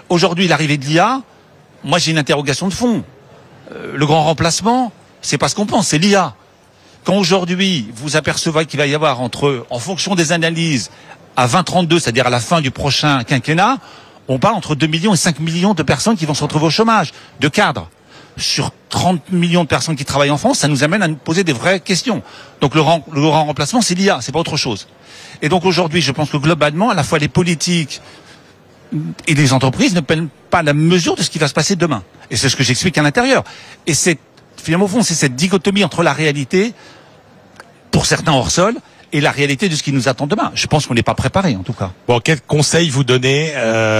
Aujourd'hui, l'arrivée de l'IA, moi j'ai une interrogation de fond. Le grand remplacement, c'est pas ce qu'on pense, c'est l'IA. Quand aujourd'hui, vous apercevez qu'il va y avoir en fonction des analyses, à 2032, c'est-à-dire à la fin du prochain quinquennat, on parle entre 2 millions et 5 millions de personnes qui vont se retrouver au chômage, de cadres. Sur 30 millions de personnes qui travaillent en France, ça nous amène à nous poser des vraies questions. Donc le grand remplacement, c'est l'IA, c'est pas autre chose. Et donc aujourd'hui, je pense que globalement, à la fois les politiques et les entreprises ne prennent pas la mesure de ce qui va se passer demain. Et c'est ce que j'explique à l'intérieur. Et c'est, finalement, au fond, c'est cette dichotomie entre la réalité, pour certains hors sol, et la réalité de ce qui nous attend demain. Je pense qu'on n'est pas préparé, en tout cas. Bon, quel conseil vous donnez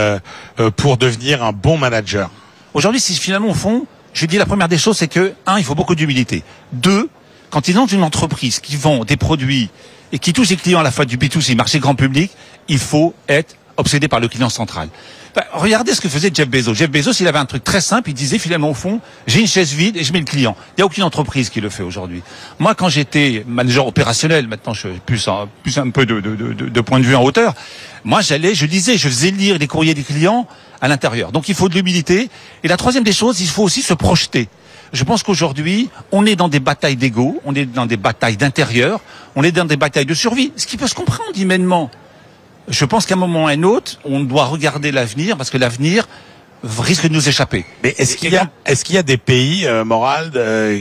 pour devenir un bon manager? Aujourd'hui, si finalement, au fond, je dis la première des choses, c'est que, il faut beaucoup d'humilité. 2, quand ils ont une entreprise qui vend des produits et qui touche les clients à la fois du B2C, marché grand public, il faut être obsédé par le client central. Regardez ce que faisait Jeff Bezos. Jeff Bezos, il avait un truc très simple, il disait finalement au fond, j'ai une chaise vide et je mets le client. Il n'y a aucune entreprise qui le fait aujourd'hui. Moi, quand j'étais manager opérationnel, maintenant je suis plus un peu de point de vue en hauteur, moi je faisais lire les courriers des clients à l'intérieur. Donc il faut de l'humilité. Et la troisième des choses, il faut aussi se projeter. Je pense qu'aujourd'hui, on est dans des batailles d'ego, on est dans des batailles d'intérieur, on est dans des batailles de survie, ce qui peut se comprendre humainement. Je pense qu'à un moment ou à un autre, on doit regarder l'avenir, parce que l'avenir risque de nous échapper. Mais est-ce qu'il y a des pays, Morald,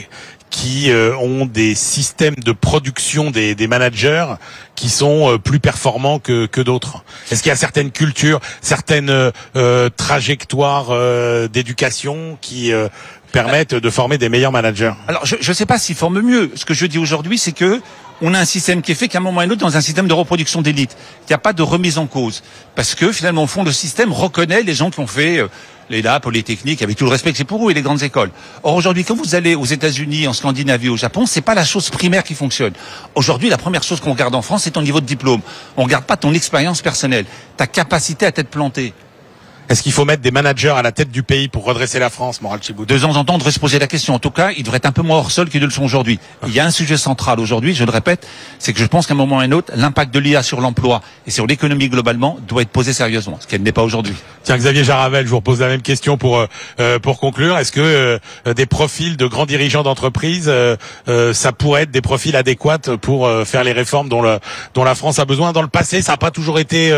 qui ont des systèmes de production des managers qui sont plus performants que d'autres? Est-ce qu'il y a certaines cultures, certaines trajectoires d'éducation qui permettent de former des meilleurs managers? Alors, je ne sais pas s'ils forment mieux. Ce que je dis aujourd'hui, c'est que on a un système qui est fait qu'à un moment ou à un autre dans un système de reproduction d'élite. Il n'y a pas de remise en cause. Parce que finalement, au fond, le système reconnaît les gens qui ont fait l'ENA, Polytechnique, avec tout le respect que c'est pour eux, et les grandes écoles. Or, aujourd'hui, quand vous allez aux États-Unis, en Scandinavie, au Japon, c'est pas la chose primaire qui fonctionne. Aujourd'hui, la première chose qu'on regarde en France, c'est ton niveau de diplôme. On regarde pas ton expérience personnelle, ta capacité à t'être planté. Est-ce qu'il faut mettre des managers à la tête du pays pour redresser la France, Morald Chibout? De temps en temps, on devrait se poser la question. En tout cas, ils devraient être un peu moins hors sol qu'ils ne le sont aujourd'hui. Il y a un sujet central aujourd'hui, je le répète, c'est que je pense qu'à un moment ou à un autre, l'impact de l'IA sur l'emploi et sur l'économie globalement doit être posé sérieusement, ce qu'elle n'est pas aujourd'hui. Tiens, Xavier Jaravel, je vous repose la même question pour conclure. Est-ce que des profils de grands dirigeants d'entreprise, ça pourrait être des profils adéquats pour faire les réformes dont la France a besoin? Dans le passé, ça n'a pas toujours été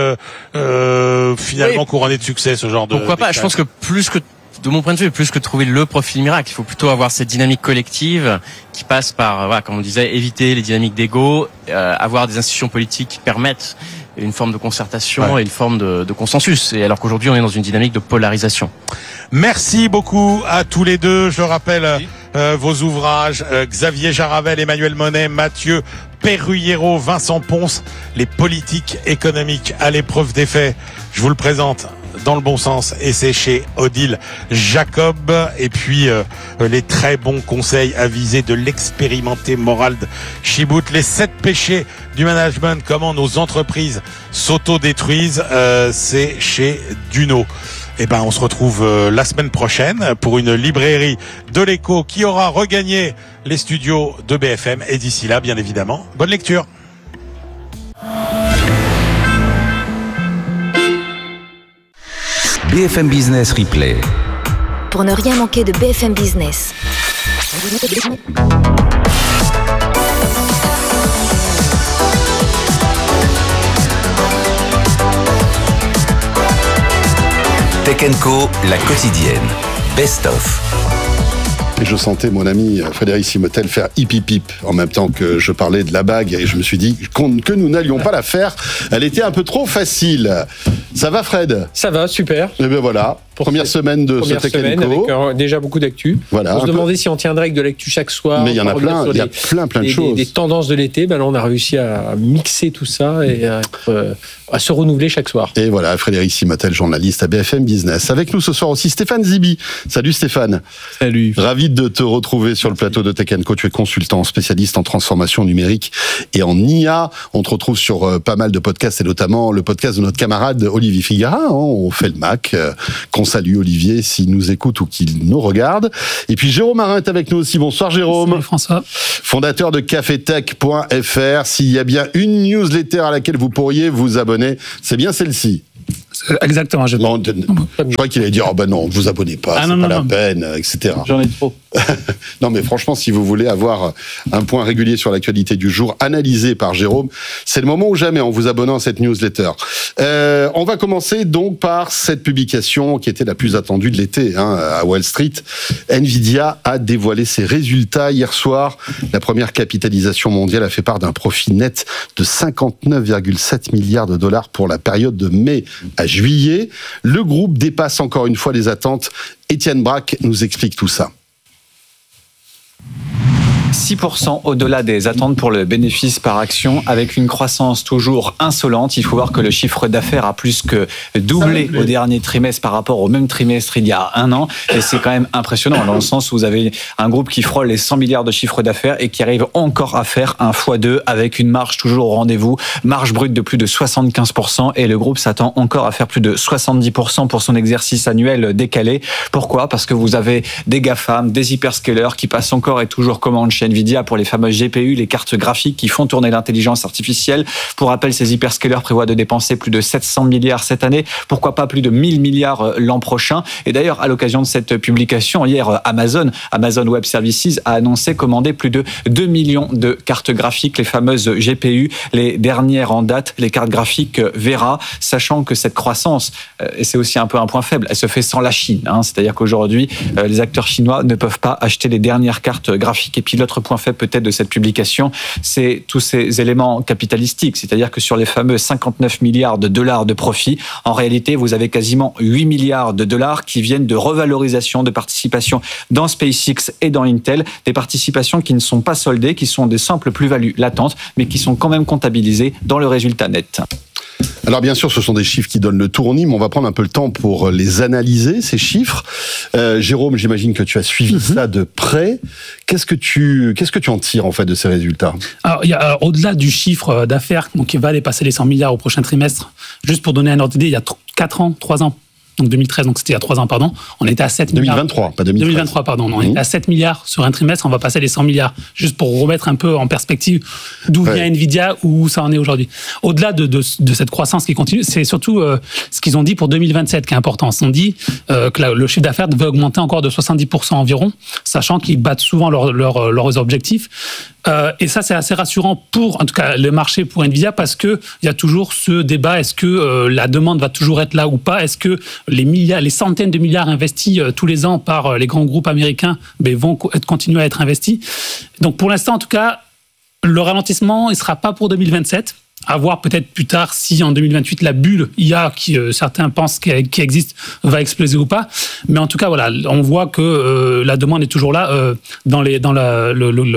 finalement couronné de succès, ce genre de... Pourquoi pas? Je pense que de mon point de vue, plus que trouver le profil miracle, il faut plutôt avoir cette dynamique collective qui passe par, comme on disait, éviter les dynamiques d'ego, avoir des institutions politiques qui permettent une forme de concertation et une forme de consensus. Et alors qu'aujourd'hui, on est dans une dynamique de polarisation. Merci beaucoup à tous les deux. Je rappelle vos ouvrages, Xavier Jaravel, Emmanuel Monet, Mathieu Perruyero, Vincent Ponce, les politiques économiques à l'épreuve des faits. Je vous le présente dans le bon sens, et c'est chez Odile Jacob. Et puis les très bons conseils avisés de l'expérimenté Morald Chibout, les 7 péchés du management, comment nos entreprises s'auto-détruisent, c'est chez Duno. Eh ben, on se retrouve la semaine prochaine pour une librairie de l'écho qui aura regagné les studios de BFM. Et d'ici là, bien évidemment, bonne lecture. BFM Business Replay. Pour ne rien manquer de BFM Business. Tech & Co, la quotidienne. Best of. Et je sentais mon ami Frédéric Simotel faire hip hip hip en même temps que je parlais de la bague, et je me suis dit que nous n'allions pas la faire. Elle était un peu trop facile. Ça va, Fred? Ça va, super. Et bien voilà, première semaine de ce Tech & Co. Avec déjà beaucoup d'actu. Voilà, on se demandait si on tiendrait avec de l'actu chaque soir. Mais il y en a plein, il y a plein de choses. Des tendances de l'été, ben là on a réussi à mixer tout ça et à se renouveler chaque soir. Et voilà, Frédéric Simotel, journaliste à BFM Business. Avec nous ce soir aussi Stéphane Zibi. Salut Stéphane. Salut. Ravi de te retrouver sur le plateau de Tech & Co. Tu es consultant spécialiste en transformation numérique et en IA. On te retrouve sur pas mal de podcasts, et notamment le podcast de notre camarade Olivier Figara. On fait le Mac. Qu'on salue Olivier s'il nous écoute ou qu'il nous regarde. Et puis Jérôme Marin est avec nous aussi. Bonsoir Jérôme. Salut François. Fondateur de cafetech.fr. S'il y a bien une newsletter à laquelle vous pourriez vous abonner, c'est bien celle-ci. Exactement. Non, je crois qu'il allait dire, non, ne vous abonnez pas, c'est pas la peine, etc. J'en ai trop. Non, mais franchement, si vous voulez avoir un point régulier sur l'actualité du jour, analysé par Jérôme, c'est le moment ou jamais en vous abonnant à cette newsletter. On va commencer donc par cette publication qui était la plus attendue de l'été à Wall Street. Nvidia a dévoilé ses résultats hier soir. La première capitalisation mondiale a fait part d'un profit net de 59,7 milliards de dollars pour la période de mai à juillet. Le groupe dépasse encore une fois les attentes. Étienne Braque nous explique tout ça. 6% au-delà des attentes pour le bénéfice par action, avec une croissance toujours insolente. Il faut voir que le chiffre d'affaires a plus que doublé au dernier trimestre par rapport au même trimestre il y a un an. Et c'est quand même impressionnant, dans le sens où vous avez un groupe qui frôle les 100 milliards de chiffre d'affaires et qui arrive encore à faire un x2 avec une marge toujours au rendez-vous, marge brute de plus de 75%. Et le groupe s'attend encore à faire plus de 70% pour son exercice annuel décalé. Pourquoi ? Parce que vous avez des GAFAM, des hyperscalers qui passent encore et toujours commande chez Nvidia pour les fameuses GPU, les cartes graphiques qui font tourner l'intelligence artificielle. Pour rappel, ces hyperscalers prévoient de dépenser plus de 700 milliards cette année, pourquoi pas plus de 1000 milliards l'an prochain. Et d'ailleurs, à l'occasion de cette publication, hier, Amazon Web Services a annoncé commander plus de 2 millions de cartes graphiques, les fameuses GPU, les dernières en date, les cartes graphiques Vera, sachant que cette croissance, et c'est aussi un peu un point faible, elle se fait sans la Chine. C'est-à-dire qu'aujourd'hui, les acteurs chinois ne peuvent pas acheter les dernières cartes graphiques. Et puis l'autre point faible peut-être de cette publication, c'est tous ces éléments capitalistiques. C'est-à-dire que sur les fameux 59 milliards de dollars de profit, en réalité, vous avez quasiment 8 milliards de dollars qui viennent de revalorisation de participations dans SpaceX et dans Intel, des participations qui ne sont pas soldées, qui sont des simples plus-values latentes, mais qui sont quand même comptabilisées dans le résultat net. Alors bien sûr, ce sont des chiffres qui donnent le tournis, mais on va prendre un peu le temps pour les analyser, ces chiffres. Jérôme, j'imagine que tu as suivi ça de près. Qu'est-ce que tu en tires en fait de ces résultats ? Alors, au-delà du chiffre d'affaires, donc qui va dépasser les 100 milliards au prochain trimestre, juste pour donner un ordre d'idée, il y a 3 ans, donc 2013, donc c'était il y a 3 ans, pardon, on était à 7 milliards. 2023, pas 2013. 2023, pardon, on était à 7 milliards sur un trimestre, on va passer les 100 milliards, juste pour remettre un peu en perspective d'où vient Nvidia, où ça en est aujourd'hui. Au-delà de cette croissance qui continue, c'est surtout ce qu'ils ont dit pour 2027 qui est important. Ils ont dit que le chiffre d'affaires devait augmenter encore de 70% environ, sachant qu'ils battent souvent leurs objectifs. Et ça, c'est assez rassurant pour, en tout cas, le marché pour Nvidia, parce que il y a toujours ce débat, est-ce que la demande va toujours être là ou pas ? Est-ce que les centaines de milliards investis tous les ans par les grands groupes américains vont continuer à être investis ? Donc pour l'instant, en tout cas, le ralentissement, il ne sera pas pour 2027. À voir peut-être plus tard si en 2028 la bulle IA qui certains pensent qui existe va exploser ou pas. Mais en tout cas voilà, on voit que la demande est toujours là dans la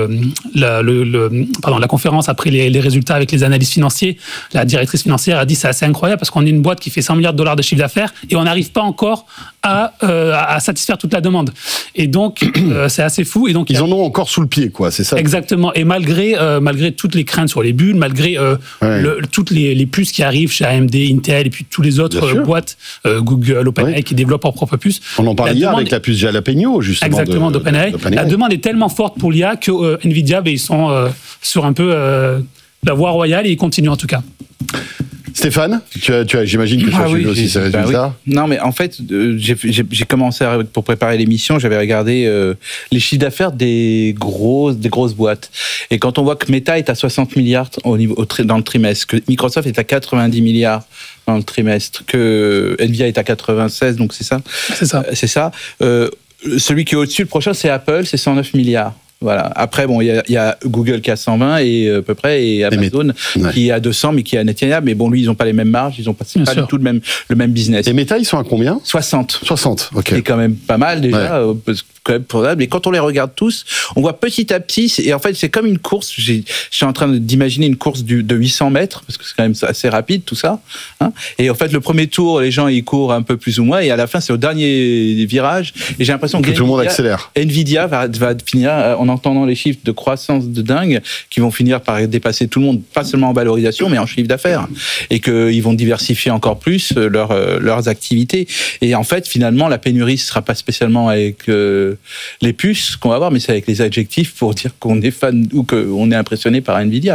conférence après les résultats avec les analystes financiers. La directrice financière a dit c'est assez incroyable parce qu'on est une boîte qui fait 100 milliards de dollars de chiffre d'affaires et on n'arrive pas encore à satisfaire toute la demande. Et donc c'est assez fou. Et donc ils en ont encore sous le pied, quoi. C'est ça. Exactement. Et malgré toutes les craintes sur les bulles, malgré toutes les puces qui arrivent chez AMD, Intel et puis tous les autres boîtes, Google, OpenAI qui développent leurs propres puces. On en parlait hier avec la puce Jalapeno, justement. Exactement, d'OpenAI. La demande est tellement forte pour l'IA que Nvidia, ils sont sur un peu la voie royale et ils continuent en tout cas. Stéphane, j'imagine que tu as suivi aussi ces résultats. Oui. Non, mais en fait, j'ai commencé pour préparer l'émission, j'avais regardé les chiffres d'affaires des grosses boîtes. Et quand on voit que Meta est à 60 milliards dans le trimestre, que Microsoft est à 90 milliards dans le trimestre, que Nvidia est à 96, donc c'est ça. C'est ça. Celui qui est au-dessus, le prochain, c'est Apple, c'est 109 milliards. Voilà. Après, bon, il y a Google qui a 120 et à peu près, et Amazon qui a 200, mais qui est inatteignable. Mais bon, lui, ils n'ont pas les mêmes marges, ils n'ont pas du tout le même business. Et Meta, ils sont à combien ? 60. 60, ok. C'est quand même pas mal déjà. Quand même probable. Mais quand on les regarde tous, on voit petit à petit, et en fait, c'est comme une course. Je suis en train d'imaginer une course de 800 mètres, parce que c'est quand même assez rapide, tout ça. Et en fait, le premier tour, les gens, ils courent un peu plus ou moins, et à la fin, c'est au dernier virage. Et j'ai l'impression que tout le monde accélère. Nvidia va finir, en entendant les chiffres de croissance de dingue, qui vont finir par dépasser tout le monde, pas seulement en valorisation, mais en chiffre d'affaires. Et qu'ils vont diversifier encore plus leurs activités. Et en fait, finalement, la pénurie, ce sera pas spécialement avec les puces qu'on va avoir, mais c'est avec les adjectifs pour dire qu'on est fan ou qu'on est impressionné par Nvidia, quoi.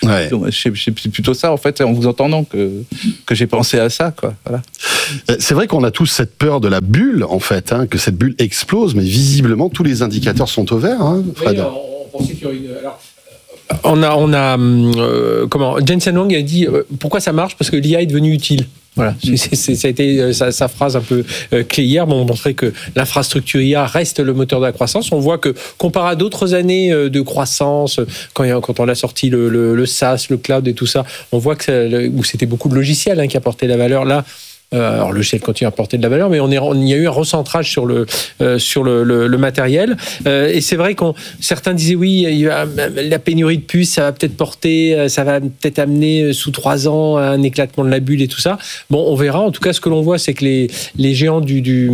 Ouais. Donc, c'est plutôt ça, en fait, en vous entendant que j'ai pensé à ça, quoi. Voilà. C'est vrai qu'on a tous cette peur de la bulle, en fait, hein, que cette bulle explose, mais visiblement, tous les indicateurs sont au vert, hein, Fred. Oui, on pensait qu'il y aurait une... Alors, on a Jensen Huang a dit pourquoi ça marche, parce que l'IA est devenue utile. Voilà, ça a été sa phrase un peu clé hier. Bon, on montrait que l'infrastructure IA reste le moteur de la croissance. On voit que comparé à d'autres années de croissance, quand on a sorti le SaaS, le cloud et tout ça, on voit que où c'était beaucoup de logiciels qui apportaient la valeur. Là, alors le logiciel continue à apporter de la valeur, mais il y a eu un recentrage sur le matériel. Et c'est vrai certains disaient oui, la pénurie de puces, ça va peut-être amener sous 3 ans un éclatement de la bulle et tout ça. Bon, on verra. En tout cas, ce que l'on voit, c'est que les géants du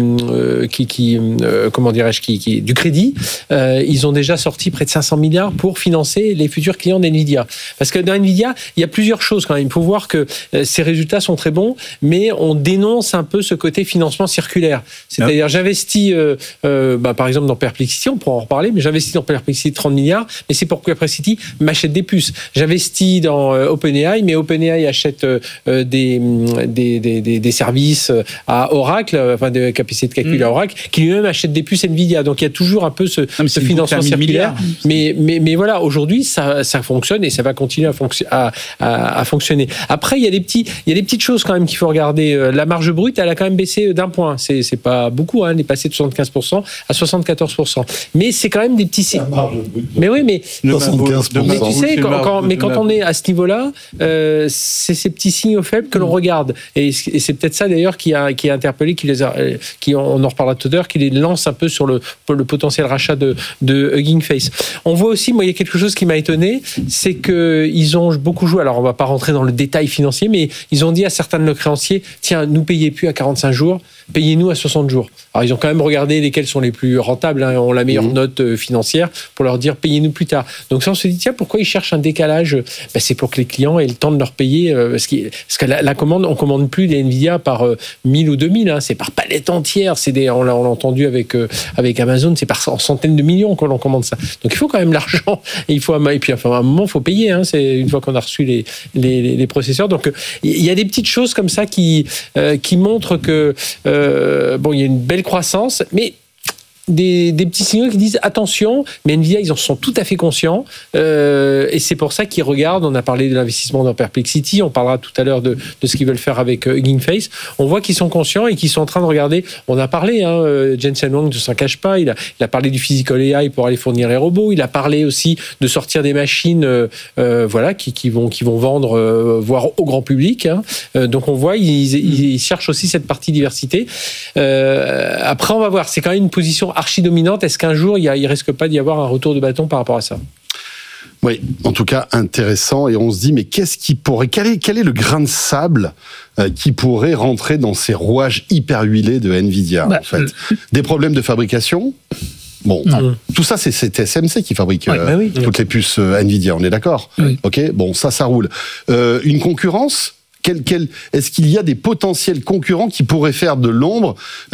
crédit, ils ont déjà sorti près de 500 milliards pour financer les futurs clients d'NVIDIA. Parce que dans NVIDIA, il y a plusieurs choses quand même. Il faut voir que ces résultats sont très bons, mais on dénonce un peu ce côté financement circulaire. C'est-à-dire, j'investis, par exemple, dans Perplexity, on pourra en reparler, mais j'investis dans Perplexity 30 milliards, mais c'est pour que Perplexity m'achète des puces. J'investis dans OpenAI, mais OpenAI achète des services à Oracle, enfin de capacité de calcul à Oracle, qui lui-même achète des puces NVIDIA. Donc il y a toujours un peu ce financement circulaire. Mais voilà, aujourd'hui, ça fonctionne et ça va continuer à fonctionner. Après, il y a des petites choses quand même qu'il faut regarder. La marge brute, elle a quand même baissé d'1 point. C'est pas beaucoup, elle est passée de 75% à 74%. Mais c'est quand même des petits signes. Mais oui, mais 75%. Mais tu sais, quand on est à ce niveau-là, c'est ces petits signaux faibles que l'on regarde. Et c'est peut-être ça d'ailleurs qui a interpellé, on en reparlera tout à l'heure, qui les lance un peu sur le potentiel rachat de Hugging Face. On voit aussi, moi, il y a quelque chose qui m'a étonné, c'est qu'ils ont beaucoup joué. Alors, on va pas rentrer dans le détail financier, mais ils ont dit à certains de nos créanciers, tiens, nous payez plus à 45 jours, payez-nous à 60 jours. Alors, ils ont quand même regardé lesquels sont les plus rentables, ont la meilleure note financière, pour leur dire, payez-nous plus tard. Donc ça, on se dit, tiens, pourquoi ils cherchent un décalage ? C'est pour que les clients aient le temps de leur payer, parce que la commande, on commande plus les Nvidia par 1000 ou 2000, c'est par palette entière. On l'a entendu avec Amazon, c'est par centaines de millions qu'on commande ça. Donc il faut quand même l'argent, et puis enfin, à un moment, il faut payer, c'est une fois qu'on a reçu les processeurs. Donc il y a des petites choses comme ça qui montrent que il y a une belle croissance, mais des petits signaux qui disent attention, mais Nvidia, ils en sont tout à fait conscients, et c'est pour ça qu'ils regardent. On a parlé de l'investissement dans Perplexity, on parlera tout à l'heure de ce qu'ils veulent faire avec Hugging Face. On voit qu'ils sont conscients et qu'ils sont en train de regarder. On a parlé, Jensen Huang ne s'en cache pas, il a parlé du physical AI pour aller fournir les robots, il a parlé aussi de sortir des machines qui vont vendre, voire au grand public. Donc on voit, ils cherchent aussi cette partie diversité. Après, on va voir, c'est quand même une position archi-dominante. Est-ce qu'un jour, il risque pas d'y avoir un retour de bâton par rapport à ça ? Oui, en tout cas, intéressant. Et on se dit, mais quel est le grain de sable qui pourrait rentrer dans ces rouages hyper huilés de Nvidia, en fait ? Des problèmes de fabrication ? Bon, tout ça, c'est TSMC qui fabrique toutes les puces Nvidia, on est d'accord ? Oui. Ok, bon, ça roule. Une concurrence ? Est-ce qu'il y a des potentiels concurrents qui pourraient faire de l'ombre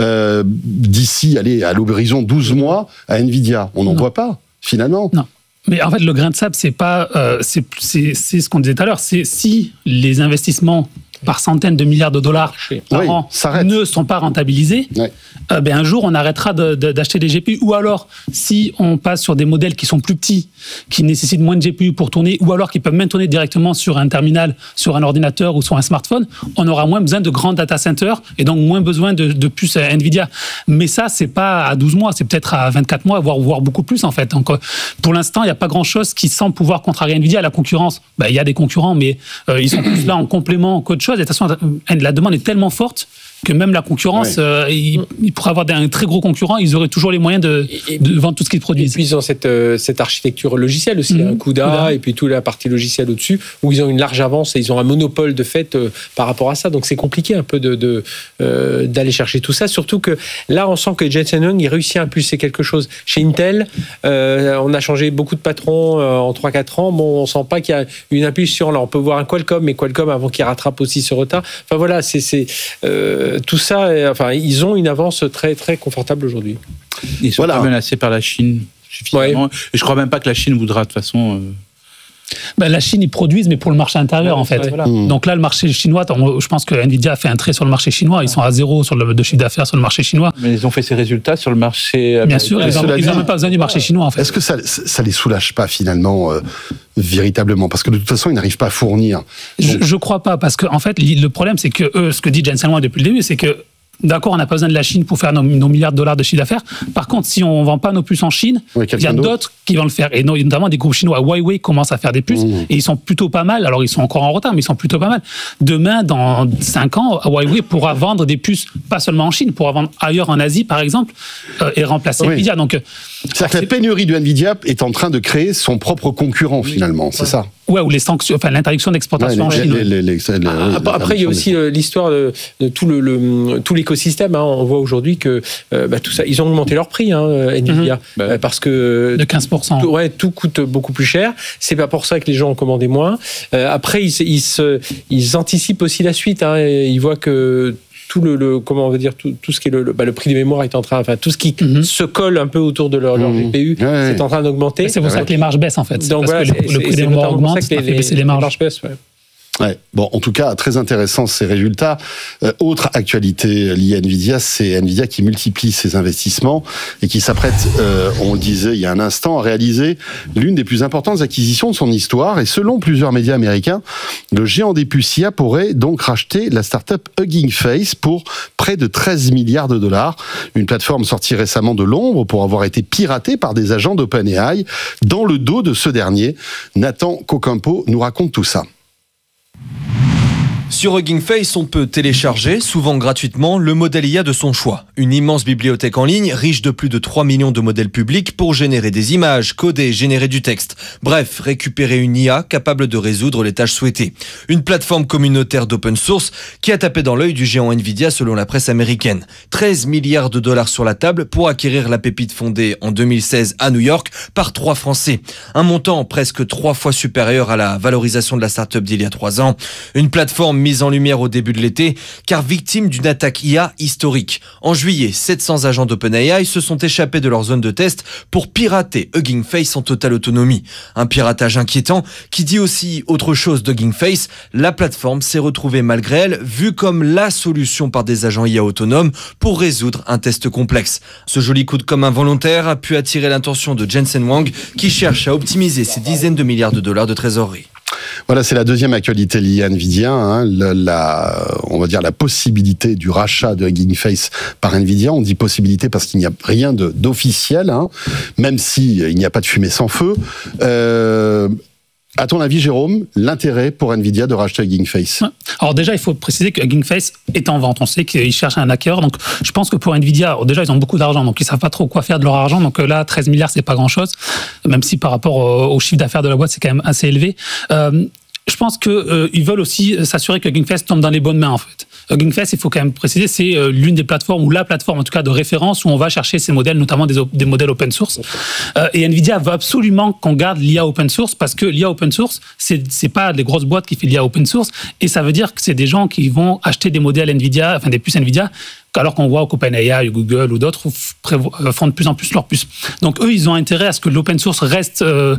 d'ici, à l'horizon 12 mois à Nvidia ? On n'en voit pas, finalement. Non. Mais en fait, le grain de sable, c'est pas, c'est ce qu'on disait tout à l'heure. C'est si les investissements par centaines de milliards de dollars par an ne sont pas rentabilisés, un jour on arrêtera d'acheter des GPU. Ou alors, si on passe sur des modèles qui sont plus petits, qui nécessitent moins de GPU pour tourner, ou alors qui peuvent même tourner directement sur un terminal, sur un ordinateur ou sur un smartphone, on aura moins besoin de grands data centers et donc moins besoin de puces Nvidia. Mais ça, c'est pas à 12 mois, c'est peut-être à 24 mois, voire beaucoup plus en fait. Donc, pour l'instant, il n'y a pas grand-chose qui semble pouvoir contrarier Nvidia. La concurrence, il y a des concurrents, mais ils sont plus là en complément qu'autre chose. Et de toute façon, la demande est tellement forte que même la concurrence, ils pourraient avoir un très gros concurrent, ils auraient toujours les moyens de vendre tout ce qu'ils produisent. Et puis ils ont cette architecture logicielle aussi, un CUDA, et puis toute la partie logicielle au-dessus, où ils ont une large avance et ils ont un monopole de fait par rapport à ça. Donc c'est compliqué un peu d'aller chercher tout ça, surtout que là on sent que Jensen Huang il réussit à impulser quelque chose. Chez Intel, on a changé beaucoup de patrons en 3-4 ans, on sent pas qu'il y a une impulsion. Là on peut voir un Qualcomm, mais Qualcomm avant qu'il rattrape aussi ce retard. Enfin voilà, tout ça, ils ont une avance très très confortable aujourd'hui. Ils sont pas menacés par la Chine suffisamment. Et je crois même pas que la Chine voudra de toute façon La Chine, ils produisent, mais pour le marché intérieur, en fait. Voilà. Donc là, le marché chinois, je pense que Nvidia a fait un trait sur le marché chinois. Ils sont à 0 de chiffre d'affaires sur le marché chinois. Mais ils ont fait ces résultats sur le marché américain. Bien sûr, ils n'ont même pas besoin du marché chinois, en fait. Est-ce que ça les soulage pas finalement véritablement, parce que de toute façon, ils n'arrivent pas à fournir. Je crois pas, parce que en fait, le problème, c'est que eux, ce que dit Jensen Huang depuis le début, c'est que d'accord, on n'a pas besoin de la Chine pour faire nos milliards de dollars de chiffre d'affaires. Par contre, si on ne vend pas nos puces en Chine, il y a d'autres qui vont le faire. Et notamment des groupes chinois. Huawei commence à faire des puces et ils sont plutôt pas mal. Alors, ils sont encore en retard, mais ils sont plutôt pas mal. Demain, dans 5 ans, Huawei pourra vendre des puces, pas seulement en Chine, pourra vendre ailleurs en Asie, par exemple, et remplacer Nvidia. Donc, c'est-à-dire que la pénurie de Nvidia est en train de créer son propre concurrent, finalement. C'est ça. Ouais, ou les sanctions, enfin l'interdiction d'exportation en Chine. Après, il y a aussi l'histoire de tout l'écosystème. On voit aujourd'hui que tout ça, ils ont augmenté leur prix, Nvidia, parce que de 15%. Tout coûte beaucoup plus cher. C'est pas pour ça que les gens ont commandé moins. Après, ils anticipent aussi la suite. Ils voient que tout comment on va dire, tout ce qui est le prix des mémoires est en train, tout ce qui se colle un peu autour de leur GPU, c'est en train d'augmenter. C'est pour ça que les marges baissent, en fait. Donc parce que le prix des mémoires augmente, ça fait baisser les marges. Baissent, Ouais. Bon, en tout cas, très intéressant ces résultats. Autre actualité liée à Nvidia, c'est Nvidia qui multiplie ses investissements et qui s'apprête, on le disait il y a un instant, à réaliser l'une des plus importantes acquisitions de son histoire. Et selon plusieurs médias américains, le géant des puces IA pourrait donc racheter la start-up Hugging Face pour près de 13 milliards de dollars. Une plateforme sortie récemment de l'ombre pour avoir été piratée par des agents d'OpenAI dans le dos de ce dernier. Nathan Cocampo nous raconte tout ça. Sur Hugging Face, on peut télécharger, souvent gratuitement, le modèle IA de son choix. Une immense bibliothèque en ligne, riche de plus de 3 millions de modèles publics pour générer des images, coder, générer du texte. Bref, récupérer une IA capable de résoudre les tâches souhaitées. Une plateforme communautaire d'open source qui a tapé dans l'œil du géant Nvidia selon la presse américaine. 13 milliards de dollars sur la table pour acquérir la pépite fondée en 2016 à New York par 3 Français. Un montant presque 3 fois supérieur à la valorisation de la start-up d'il y a 3 ans. Une plateforme mise en lumière au début de l'été, car victime d'une attaque IA historique. En juillet, 700 agents d'OpenAI se sont échappés de leur zone de test pour pirater Hugging Face en totale autonomie. Un piratage inquiétant qui dit aussi autre chose d'Hugging Face. La plateforme s'est retrouvée malgré elle vue comme la solution par des agents IA autonomes pour résoudre un test complexe. Ce joli coup de com' involontaire a pu attirer l'attention de Jensen Huang qui cherche à optimiser ses dizaines de milliards de dollars de trésorerie. Voilà, c'est la deuxième actualité liée à Nvidia, on va dire la possibilité du rachat de Hugging Face par Nvidia. On dit possibilité parce qu'il n'y a rien d'officiel, même s'il n'y a pas de fumée sans feu. À ton avis, Jérôme, l'intérêt pour Nvidia de racheter Hugging Face? Alors déjà, il faut préciser que Hugging Face est en vente. On sait qu'ils cherchent un hacker. Donc, je pense que pour Nvidia, déjà, ils ont beaucoup d'argent. Donc, ils savent pas trop quoi faire de leur argent. Donc là, 13 milliards, c'est pas grand-chose. Même si par rapport au chiffre d'affaires de la boîte, c'est quand même assez élevé. Je pense qu'ils veulent aussi s'assurer que Hugging Face tombe dans les bonnes mains, en fait. Hugging Face, il faut quand même préciser, c'est l'une des plateformes, ou la plateforme en tout cas de référence, où on va chercher ces modèles, notamment des modèles open source. Et Nvidia veut absolument qu'on garde l'IA open source, parce que l'IA open source, c'est pas des grosses boîtes qui font l'IA open source, et ça veut dire que c'est des gens qui vont acheter des modèles Nvidia, enfin des puces Nvidia, alors qu'on voit qu'OpenAI, Google ou d'autres font de plus en plus leurs puces. Donc eux, ils ont intérêt à ce que l'open source reste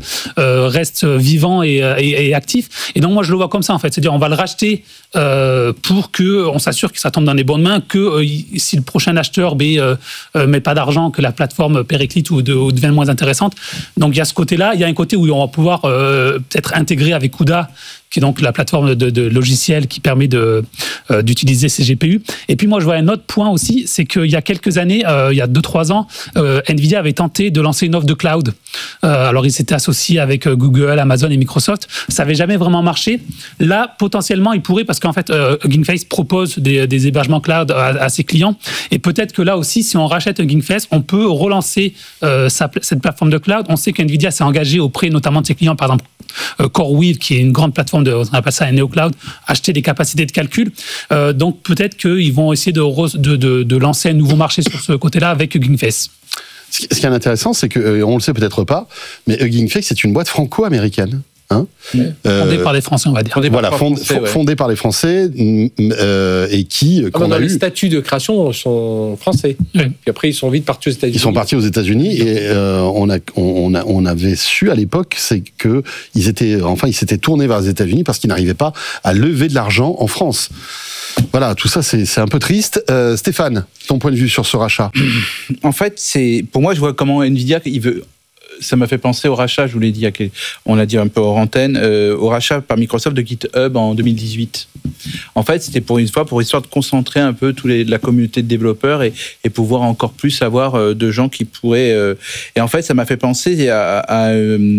vivant et actif. Et donc moi, je le vois comme ça en fait, c'est-à-dire on va le racheter pour que on s'assure que ça tombe dans les bonnes mains, que si le prochain acheteur met pas d'argent, que la plateforme périclite ou devient moins intéressante. Donc il y a ce côté-là, il y a un côté où on va pouvoir peut-être intégrer avec CUDA, qui est donc la plateforme de logiciels qui permet d'utiliser ces GPU. Et puis moi, je vois un autre point aussi, c'est qu'il y a quelques années, il y a 2-3 ans, Nvidia avait tenté de lancer une offre de cloud. Alors, ils s'étaient associés avec Google, Amazon et Microsoft. Ça n'avait jamais vraiment marché. Là, potentiellement, ils pourraient, parce qu'en fait, Hugging Face propose des hébergements cloud à ses clients. Et peut-être que là aussi, si on rachète Hugging Face, on peut relancer cette plateforme de cloud. On sait qu'Nvidia s'est engagé auprès notamment de ses clients, par exemple, CoreWeave, qui est une grande plateforme on appelle ça un NeoCloud, acheter des capacités de calcul. Donc peut-être qu'ils vont essayer de lancer un nouveau marché sur ce côté-là avec Hugging Face. Ce qui est intéressant, c'est qu'on le sait peut-être pas, mais Hugging Face, c'est une boîte franco-américaine. Fondé par les Français, on va dire. Fondé par les Français et qui dans les statuts de création sont français. Oui. Puis après, ils sont vite partis aux États-Unis. Ils sont partis aux États-Unis et on avait su à l'époque, c'est que ils s'étaient tournés vers les États-Unis parce qu'ils n'arrivaient pas à lever de l'argent en France. Voilà, tout ça c'est un peu triste. Stéphane, ton point de vue sur ce rachat? En fait, pour moi, je vois comment Nvidia il veut. Ça m'a fait penser au rachat, je vous l'ai dit, on l'a dit un peu hors antenne, au rachat par Microsoft de GitHub en 2018. En fait, c'était pour histoire de concentrer un peu la communauté de développeurs et pouvoir encore plus avoir de gens qui pourraient. Et en fait, ça m'a fait penser à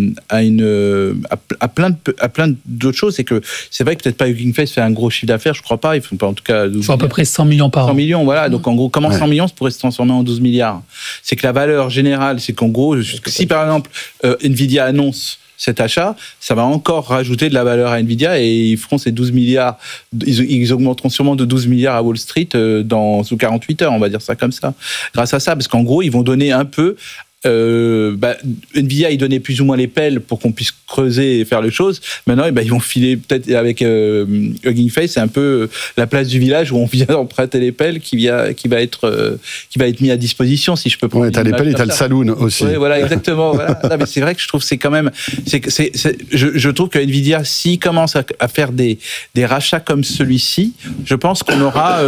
plein d'autres choses. C'est que c'est vrai que peut-être pas Hugging Face fait un gros chiffre d'affaires, je crois pas. Ils font pas en tout cas. Ils font à peu près 100 millions par an. 100 millions, voilà. Donc en gros, comment 100 millions pourrait se transformer en 12 milliards? C'est que la valeur générale, c'est qu'en gros, si par exemple Nvidia annonce cet achat, ça va encore rajouter de la valeur à Nvidia et ils feront ces 12 milliards, ils augmenteront sûrement de 12 milliards à Wall Street sous 48 heures, on va dire ça comme ça. Grâce à ça, parce qu'en gros, ils vont donner un peu Nvidia, ils donnaient plus ou moins les pelles pour qu'on puisse creuser et faire les choses. Maintenant, ils vont filer peut-être avec Hugging Face, c'est un peu la place du village où on vient emprunter les pelles qui va être mis à disposition, si je peux prendre. Ouais, t'as les pelles et t'as le saloon aussi. Ouais, voilà, exactement. Voilà. Non, mais c'est vrai que je trouve que c'est quand même, je trouve que Nvidia, s'il commence à faire des rachats comme celui-ci, je pense qu'on aura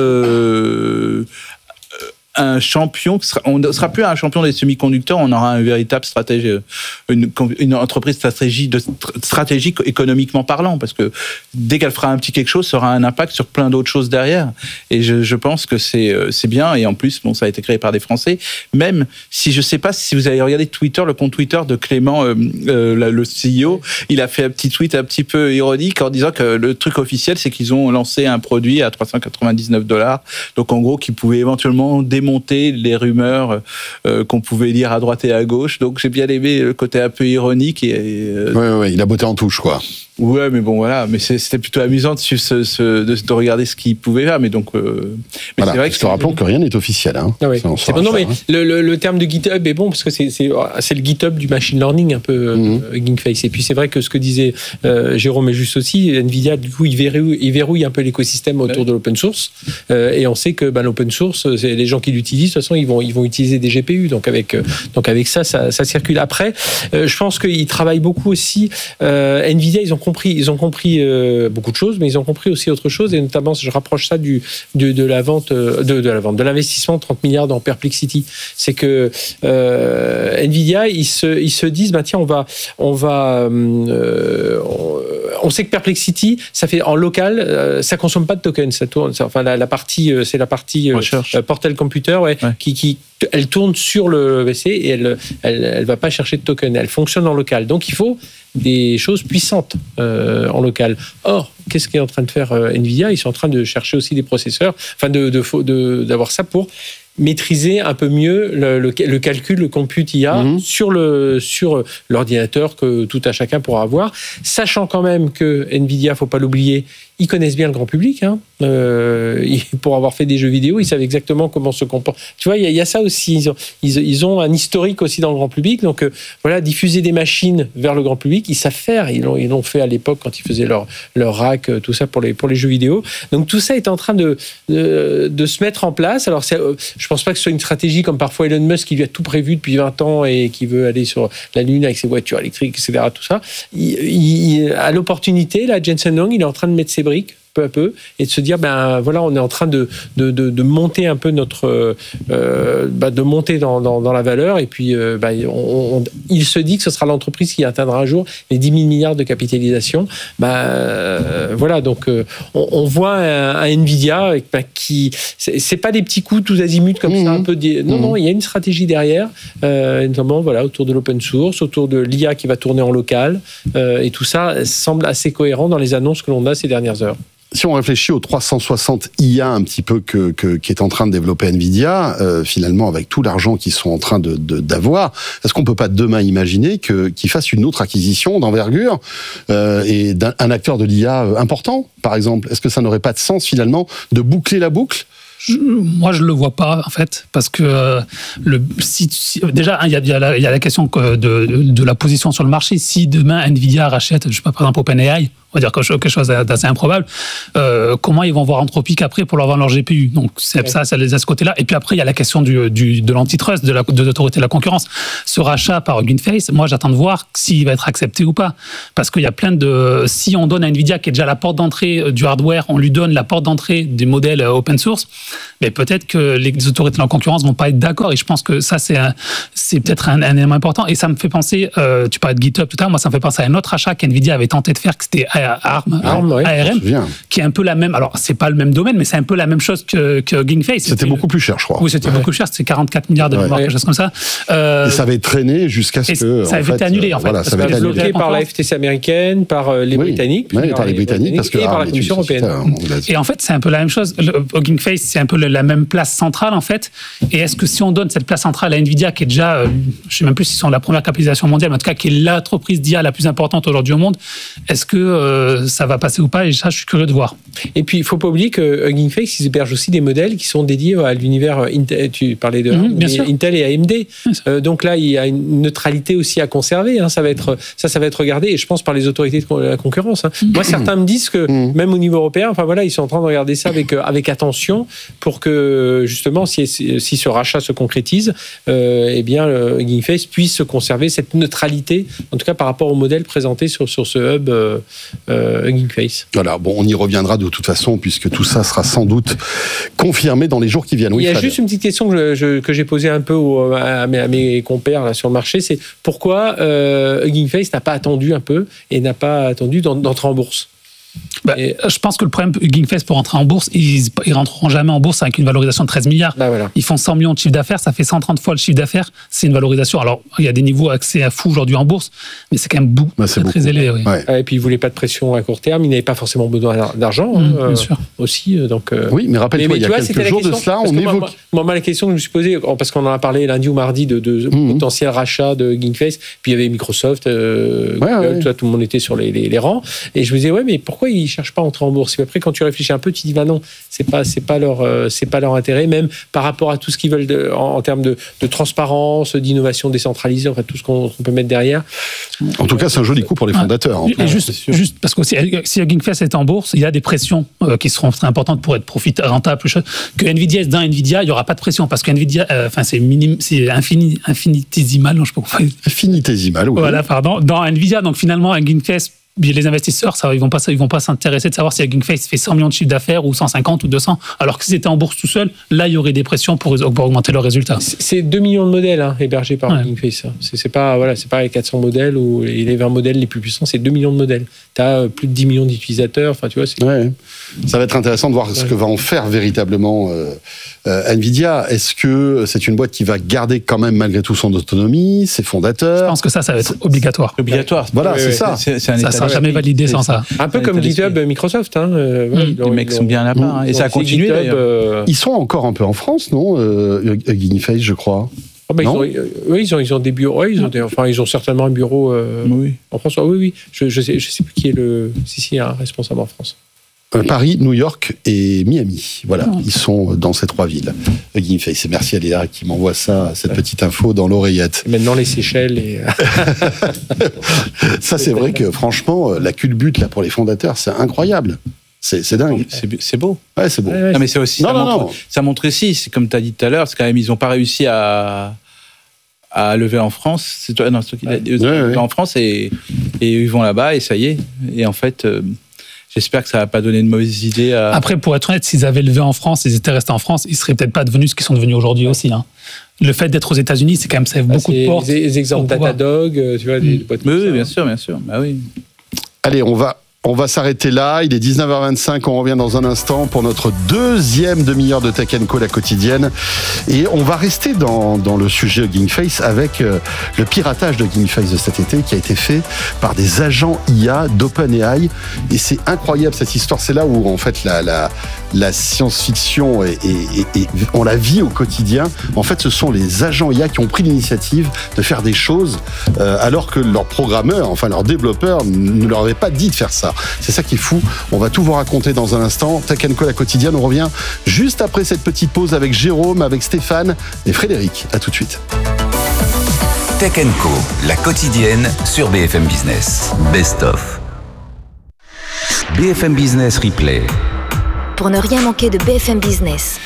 un champion, on ne sera plus un champion des semi-conducteurs, on aura un véritable une entreprise stratégique économiquement parlant, parce que dès qu'elle fera un petit quelque chose, ça aura un impact sur plein d'autres choses derrière. Et je pense que c'est bien, et en plus, ça a été créé par des Français. Même si je ne sais pas si vous avez regardé Twitter, le compte Twitter de Clément, le CEO, il a fait un petit tweet un petit peu ironique en disant que le truc officiel, c'est qu'ils ont lancé un produit à $399, donc en gros, qui pouvait éventuellement démonter les rumeurs qu'on pouvait lire à droite et à gauche. Donc j'ai bien aimé le côté un peu ironique. Ouais, il a botté en touche, quoi. Ouais, mais bon, voilà. Mais c'était plutôt amusant de suivre de regarder ce qu'il pouvait faire. Mais donc, voilà, c'est vrai que rappelons que rien n'est officiel. Hein. Ah oui. C'est bon, non, mais le terme de GitHub est bon parce que c'est le GitHub du machine learning un peu Hugging Face. Et puis c'est vrai que ce que disait Jérôme est juste aussi. Nvidia, du coup, il verrouille un peu l'écosystème autour de l'open source. Et on sait que l'open source, c'est les gens qui l'utilisent. De toute façon, ils vont utiliser des GPU. Donc avec ça circule. Après, je pense qu'ils travaillent beaucoup aussi. Nvidia, ils ont compris beaucoup de choses, mais ils ont compris aussi autre chose, et notamment, je rapproche ça de l'investissement de 30 milliards dans Perplexity. C'est que Nvidia, ils se disent, tiens, on sait que Perplexity, ça fait en local, ça consomme pas de tokens, ça tourne. Enfin, la partie, c'est la partie Portal Computer, qui elle tourne sur le PC et elle va pas chercher de token. Elle fonctionne en local. Donc il faut des choses puissantes en local. Or, qu'est-ce qu'est en train de faire Nvidia? Ils sont en train de chercher aussi des processeurs, d'avoir ça pour maîtriser un peu mieux le calcul, le compute IA sur l'ordinateur que tout à chacun pourra avoir, sachant quand même que Nvidia, faut pas l'oublier, ils connaissent bien le grand public. Pour avoir fait des jeux vidéo, ils savent exactement comment se comporter. Tu vois, il y a ça aussi. Ils ont un historique aussi dans le grand public. Donc diffuser des machines vers le grand public, ils savent faire. Ils l'ont fait à l'époque quand ils faisaient leur rack, tout ça pour les jeux vidéo. Donc tout ça est en train de se mettre en place. Alors je pense pas que ce soit une stratégie comme parfois Elon Musk qui lui a tout prévu depuis 20 ans et qui veut aller sur la Lune avec ses voitures électriques, etc. Tout ça. À l'opportunité, là, Jensen Huang, il est en train de mettre ses briques peu à peu et de se dire on est en train de monter un peu de monter dans la valeur, et puis il se dit que ce sera l'entreprise qui atteindra un jour les 10 000 milliards de capitalisation. Donc on voit un Nvidia qui c'est pas des petits coups tous azimuts comme ça un peu non, il y a une stratégie derrière, notamment autour de l'open source, autour de l'IA qui va tourner en local, et tout ça semble assez cohérent dans les annonces que l'on a ces dernières heures. Si on réfléchit aux 360 IA un petit peu qui est en train de développer Nvidia, finalement avec tout l'argent qu'ils sont en train d'avoir, est-ce qu'on peut pas demain imaginer qu'ils fassent une autre acquisition d'envergure et d'un acteur de l'IA important, par exemple? Est-ce que ça n'aurait pas de sens finalement de boucler la boucle Moi, je le vois pas en fait, parce que déjà, il y a la question de la position sur le marché. Si demain Nvidia rachète, je sais pas, par exemple OpenAI, on va dire quelque chose d'assez improbable, comment ils vont voir Anthropic après pour leur vendre leur GPU? Donc ça les a ce côté-là. Et puis après, il y a la question de l'antitrust, de l'autorité de la concurrence. Ce rachat par Hugging Face, moi, j'attends de voir s'il va être accepté ou pas, parce qu'il y a plein de. Si on donne à Nvidia, qui est déjà la porte d'entrée du hardware, on lui donne la porte d'entrée des modèles open source, mais peut-être que les autorités de la concurrence vont pas être d'accord. Et je pense que ça, c'est peut-être un élément important. Et ça me fait penser, tu parlais de GitHub tout à l'heure, moi, ça me fait penser à un autre achat qu'Nvidia avait tenté de faire, que c'était ARM, qui est un peu la même. Alors, c'est pas le même domaine, mais c'est un peu la même chose que Hugging Face. C'était beaucoup plus cher, je crois. Oui, c'était beaucoup plus cher. C'était 44 milliards de mémoire, quelque chose comme ça. Et ça avait traîné jusqu'à ce que. Ça avait été annulé, en fait. Voilà, ça avait été bloqué par la FTC américaine, par les Britanniques. Oui, par les Britanniques, parce que. Et par la Commission européenne. Et en fait, c'est un peu la même chose. Hugging Face, c'est un peu la même place centrale, en fait. Et est-ce que si on donne cette place centrale à Nvidia, qui est déjà, je sais même plus s'ils sont la première capitalisation mondiale, mais en tout cas, qui est l'entreprise d'IA la plus importante aujourd'hui au monde, est-ce que ça va passer ou pas? Et ça, je suis curieux de voir. Et puis, il ne faut pas oublier que Hugging Face, ils hébergent aussi des modèles qui sont dédiés à l'univers Intel. Tu parlais de Intel et AMD. Donc là, il y a une neutralité aussi à conserver. Ça va être regardé, et je pense par les autorités de la concurrence. Moi, certains me disent que même au niveau européen, ils sont en train de regarder ça avec attention pour que justement, si ce rachat se concrétise, Hugging Face puisse conserver cette neutralité, en tout cas par rapport au modèle présenté sur ce hub Hugging Face. Voilà, bon, on y reviendra de toute façon, puisque tout ça sera sans doute confirmé dans les jours qui viennent. Il y a juste une petite question que j'ai posée un peu à mes compères là, sur le marché, c'est pourquoi Hugging Face n'a pas attendu un peu et n'a pas attendu d'entrer en bourse? Je pense que le problème, Hugging Face, pour rentrer en bourse, ils rentreront jamais en bourse avec une valorisation de 13 milliards. Voilà. Ils font 100 millions de chiffre d'affaires, ça fait 130 fois le chiffre d'affaires. C'est une valorisation. Alors, il y a des niveaux accès à fou aujourd'hui en bourse, mais c'est quand même très élevé. Oui. Et puis, ils ne voulaient pas de pression à court terme, ils n'avaient pas forcément besoin d'argent bien sûr. aussi. Donc, oui, mais rappelle-toi, il y a quelques jours de cela, on évoque. Moi, la question que je me suis posée, parce qu'on en a parlé lundi ou mardi de potentiel rachat de Hugging Face, puis il y avait Microsoft, tout le monde était sur les rangs, et je me disais, mais pourquoi ils ne cherchent pas à entrer en bourse? Et après, quand tu réfléchis un peu, tu dis, non, c'est pas leur intérêt, même par rapport à tout ce qu'ils veulent en termes de transparence, d'innovation décentralisée, tout ce qu'on peut mettre derrière. En tout cas, c'est un joli coup pour les fondateurs. Et juste parce que si Hugging Face est en bourse, il y a des pressions qui seront très importantes pour être rentable. Que Nvidia est dans Nvidia, il n'y aura pas de pression, parce que Nvidia, c'est infinitésimal, non, je sais pas comment. Infinitésimal, oui. Voilà, pardon. Dans Nvidia, donc finalement, Hugging Face, les investisseurs, ils vont pas s'intéresser de savoir si Hugging Face fait 100 millions de chiffre d'affaires ou 150 ou 200. Alors que si c'était en bourse tout seul, là, il y aurait des pressions pour augmenter leurs résultats. C'est 2 millions de modèles hébergés par Hugging Face. C'est pas les 400 modèles ou les 20 modèles les plus puissants, c'est 2 millions de modèles. Tu as plus de 10 millions d'utilisateurs. Tu vois, ça va être intéressant de voir ce que va en faire véritablement Nvidia. Est-ce que c'est une boîte qui va garder quand même malgré tout son autonomie, ses fondateurs? Je pense que ça va être obligatoire. Voilà, c'est ça. Ça ne sera jamais validé sans ça. Un peu comme GitHub, Microsoft. Les mecs sont bien là-bas. Et ça a continué d'ailleurs. Ils sont encore un peu en France, non, Hugging Face, je crois. Ils ont des bureaux. Ils ont certainement un bureau en France. Oui. Je sais plus qui est un responsable en France. Paris, New York et Miami. Voilà, ils sont dans ces 3 villes. Hugging Face. Et merci à Léa qui m'envoie cette petite info dans l'oreillette. Et maintenant les Seychelles. Ça, c'est vrai que franchement, la culbute là pour les fondateurs, c'est incroyable. C'est dingue. C'est beau. Ouais, c'est beau. Non, mais c'est aussi. Ça montre aussi, c'est comme tu as dit tout à l'heure, c'est quand même, ils n'ont pas réussi à lever en France. C'est toi qui l'as dit. En France et ils vont là-bas et ça y est. Et en fait. J'espère que ça va pas donner de mauvaises idées. Après, pour être honnête, s'ils avaient levé en France, ils étaient restés en France, ils seraient peut-être pas devenus ce qu'ils sont devenus aujourd'hui aussi. Le fait d'être aux États-Unis, c'est quand même ça beaucoup de portes. Les exemples Datadog, tu vois, des boîtes. Oui, bien sûr. Bah oui. Allez, on va s'arrêter là. Il est 19h25. On revient dans un instant pour notre deuxième demi-heure de Tech & Co, la quotidienne. Et on va rester dans le sujet Hugging Face avec le piratage de Hugging Face de cet été qui a été fait par des agents IA d'OpenAI. Et c'est incroyable cette histoire. C'est là où en fait la science-fiction et on la vit au quotidien. En fait, ce sont les agents IA qui ont pris l'initiative de faire des choses alors que leurs programmeurs, leurs développeurs ne leur avaient pas dit de faire ça. ça. C'est ça qui est fou. On va tout vous raconter dans un instant. Tech & Co, la quotidienne, on revient juste après cette petite pause avec Jérôme, avec Stéphane et Frédéric. À tout de suite. Tech & Co, la quotidienne sur BFM Business. Best of. BFM Business Replay. Pour ne rien manquer de BFM Business.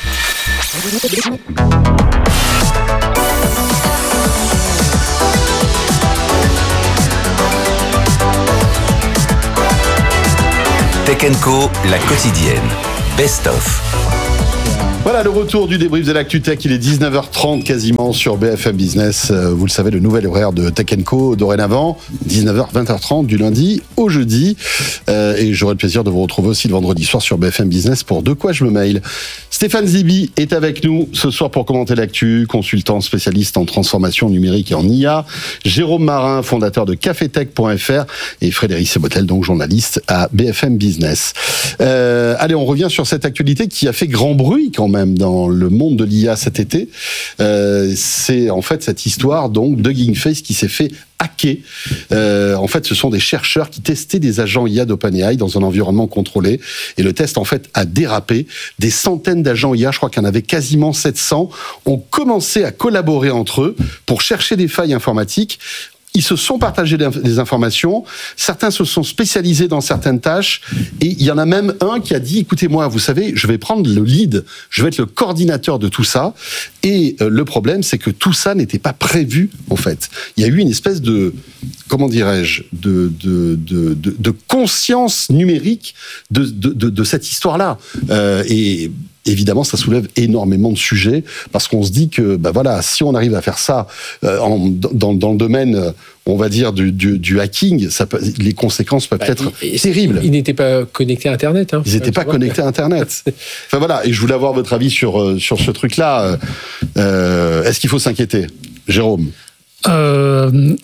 Tech & Co, la quotidienne. Best of. Voilà le retour du débrief de l'actu tech, il est 19h30 quasiment sur BFM Business. Vous le savez, le nouvel horaire de Tech & Co dorénavant, 19h, 20h30 du lundi au jeudi. Et j'aurai le plaisir de vous retrouver aussi le vendredi soir sur BFM Business pour De quoi je me mail. Stéphane Zibi est avec nous ce soir pour commenter l'actu, consultant spécialiste en transformation numérique et en IA. Jérôme Marin, fondateur de cafetech.fr et Frédéric Sebotel, donc journaliste à BFM Business. Allez, on revient sur cette actualité qui a fait grand bruit quand même dans le monde de l'IA cet été. C'est en fait cette histoire donc de Hugging Face qui s'est fait hacker. En fait, ce sont des chercheurs qui testaient des agents IA d'OpenAI dans un environnement contrôlé. Et le test, en fait, a dérapé. Des centaines d'agents IA, je crois qu'il y en avait quasiment 700, ont commencé à collaborer entre eux pour chercher des failles informatiques. Ils se sont partagés des informations, certains se sont spécialisés dans certaines tâches, et il y en a même un qui a dit, écoutez-moi, vous savez, je vais prendre le lead, je vais être le coordinateur de tout ça, et le problème, c'est que tout ça n'était pas prévu, en fait. Il y a eu une espèce de, comment dirais-je, de conscience numérique de cette histoire-là. Et évidemment, ça soulève énormément de sujets parce qu'on se dit que, bah voilà, si on arrive à faire ça dans le domaine, on va dire du hacking, les conséquences peuvent être terribles. Ils n'étaient pas connectés à Internet. Hein, ils n'étaient pas connectés à Internet. Enfin voilà, et je voulais avoir votre avis sur ce truc-là. Est-ce qu'il faut s'inquiéter, Jérôme? En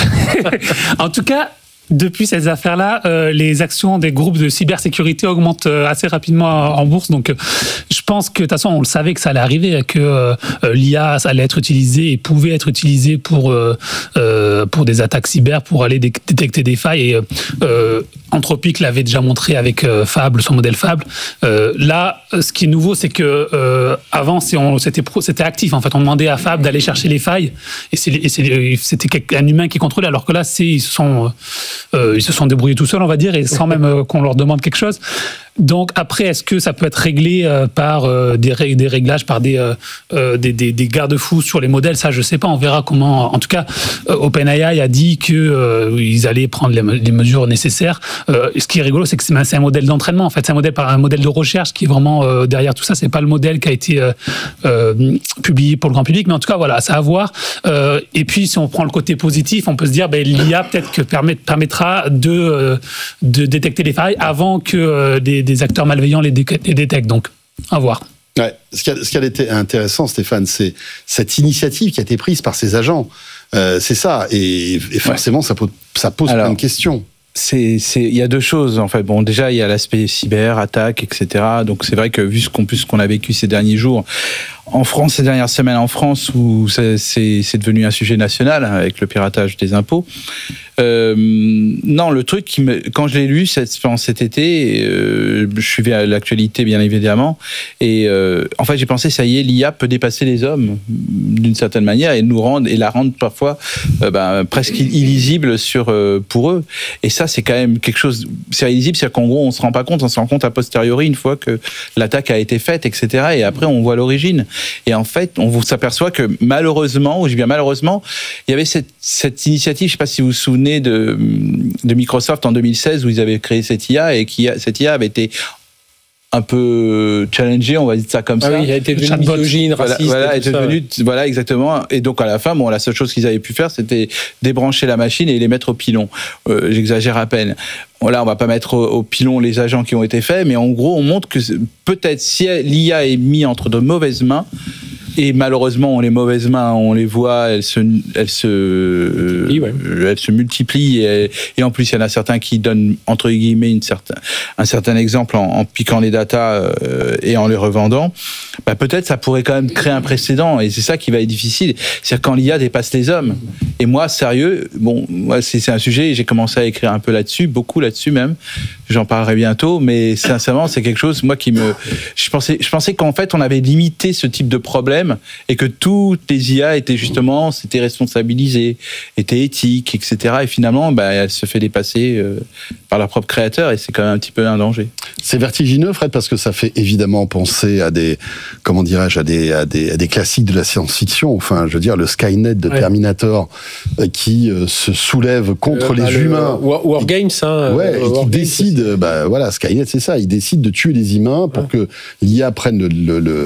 tout cas. Depuis ces affaires-là, les actions des groupes de cybersécurité augmentent assez rapidement en bourse. Donc, je pense que de toute façon, on le savait que ça allait arriver, que l'IA ça allait être utilisée et pouvait être utilisée pour des attaques cyber, pour aller détecter des failles. Et Anthropic l'avait déjà montré avec Fable, son modèle Fable. Là, ce qui est nouveau, c'est que avant, c'était actif. En fait, on demandait à Fable d'aller chercher les failles, et c'était un humain qui contrôlait. Alors que là, ils se sont débrouillés tout seuls, on va dire, et sans même qu'on leur demande quelque chose. Donc après, est-ce que ça peut être réglé par des réglages, par des garde-fous sur les modèles? Ça, je sais pas. On verra comment. En tout cas, OpenAI a dit que ils allaient prendre les mesures nécessaires. Ce qui est rigolo, c'est que c'est un modèle d'entraînement. En fait, c'est un modèle de recherche qui est vraiment derrière tout ça. C'est pas le modèle qui a été publié pour le grand public, mais en tout cas, voilà, ça à voir. Et puis, si on prend le côté positif, on peut se dire, l'IA peut-être que permettra de détecter les failles avant que des acteurs malveillants les détectent. Donc, à voir. Ouais. Ce qui a été intéressant, Stéphane, c'est cette initiative qui a été prise par ces agents. C'est ça. Et forcément, ça pose plein de questions. Il y a deux choses en fait. Bon, déjà il y a l'aspect cyber, attaque, etc. Donc c'est vrai que vu ce qu'on a vécu ces derniers jours en France, ces dernières semaines en France, où c'est devenu un sujet national avec le piratage des impôts. Non, le truc quand je l'ai lu cet été, je suivais l'actualité bien évidemment, et en fait j'ai pensé ça y est, l'IA peut dépasser les hommes d'une certaine manière et la rendre parfois presque illisible pour eux. Et ça c'est quand même quelque chose, c'est illisible, c'est-à-dire qu'en gros on se rend compte a posteriori une fois que l'attaque a été faite, etc. Et après on voit l'origine. Et en fait, on s'aperçoit que malheureusement, il y avait cette initiative, je ne sais pas si vous vous souvenez de Microsoft en 2016 où ils avaient créé cette IA et cette IA avait été un peu challengée, on va dire ça comme ça. Oui, il a été devenu misogyne, raciste. Voilà, exactement. Et donc à la fin, la seule chose qu'ils avaient pu faire, c'était débrancher la machine et les mettre au pilon. J'exagère à peine. Là, on va pas mettre au pilon les agents qui ont été faits, mais en gros, on montre que peut-être si l'IA est mise entre de mauvaises mains, et malheureusement, les mauvaises mains, on les voit, elles se multiplient, et en plus, il y en a certains qui donnent, entre guillemets, un certain exemple en piquant les datas et en les revendant. Peut-être ça pourrait quand même créer un précédent, et c'est ça qui va être difficile. C'est quand l'IA dépasse les hommes. Et moi, sérieux, moi, c'est un sujet, j'ai commencé à écrire un peu là-dessus, beaucoup là-dessus même. J'en parlerai bientôt, mais sincèrement, c'est quelque chose, moi, je pensais qu'en fait, on avait limité ce type de problème et que toutes les IA s'étaient responsabilisées, étaient éthiques, etc. Et finalement, elles se fait dépasser par leur propre créateur et c'est quand même un petit peu un danger. C'est vertigineux, Fred, parce que ça fait évidemment penser à des classiques de la science-fiction. Enfin, je veux dire, le Skynet de Terminator qui se soulève contre les humains. War Games, qui décide, Skynet, c'est ça. Il décide de tuer les humains pour que l'IA prenne le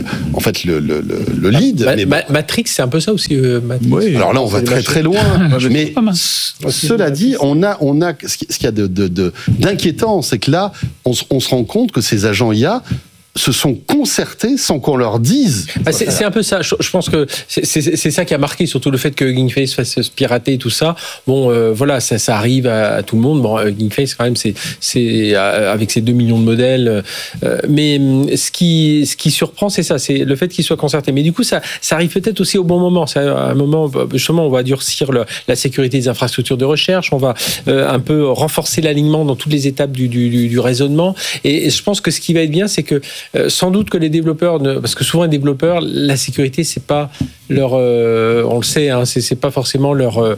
lead. Matrix, c'est un peu ça aussi. Oui. Alors là, on va très très loin. Mais cela dit, on a ce qu'il y a d'inquiétant, c'est que là, on se rend compte que ces agents IA se sont concertés sans qu'on leur dise. C'est un peu ça. Je pense que c'est ça qui a marqué, surtout le fait que GameFace fasse se pirater et tout ça. Ça arrive à tout le monde. GameFace, quand même, c'est avec ses 2 millions de modèles. Mais ce qui surprend, c'est ça, c'est le fait qu'ils soient concertés. Mais du coup, ça arrive peut-être aussi au bon moment. C'est à un moment, justement, on va durcir la sécurité des infrastructures de recherche. On va un peu renforcer l'alignement dans toutes les étapes du raisonnement. Et je pense que ce qui va être bien, c'est que sans doute que les développeurs, parce que souvent les développeurs, la sécurité c'est pas leur, on le sait, c'est pas forcément leur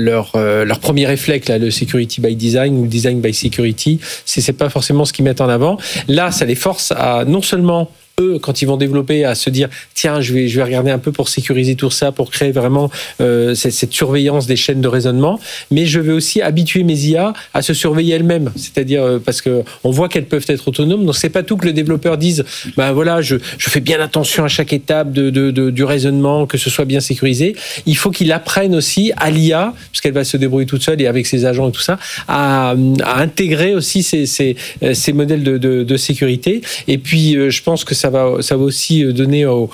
premier réflexe là, le security by design ou design by security, c'est pas forcément ce qu'ils mettent en avant. Là, ça les force à non seulement eux, quand ils vont développer, à se dire tiens, je vais regarder un peu pour sécuriser tout ça, pour créer vraiment cette surveillance des chaînes de raisonnement, mais je vais aussi habituer mes IA à se surveiller elles-mêmes, c'est-à-dire parce que on voit qu'elles peuvent être autonomes, donc c'est pas tout que le développeur dise je fais bien attention à chaque étape du raisonnement, que ce soit bien sécurisé. Il faut qu'il apprenne aussi à l'IA, puisqu'elle va se débrouiller toute seule et avec ses agents et tout ça, à intégrer aussi ces modèles de sécurité. Et puis je pense que ça va aussi donner aux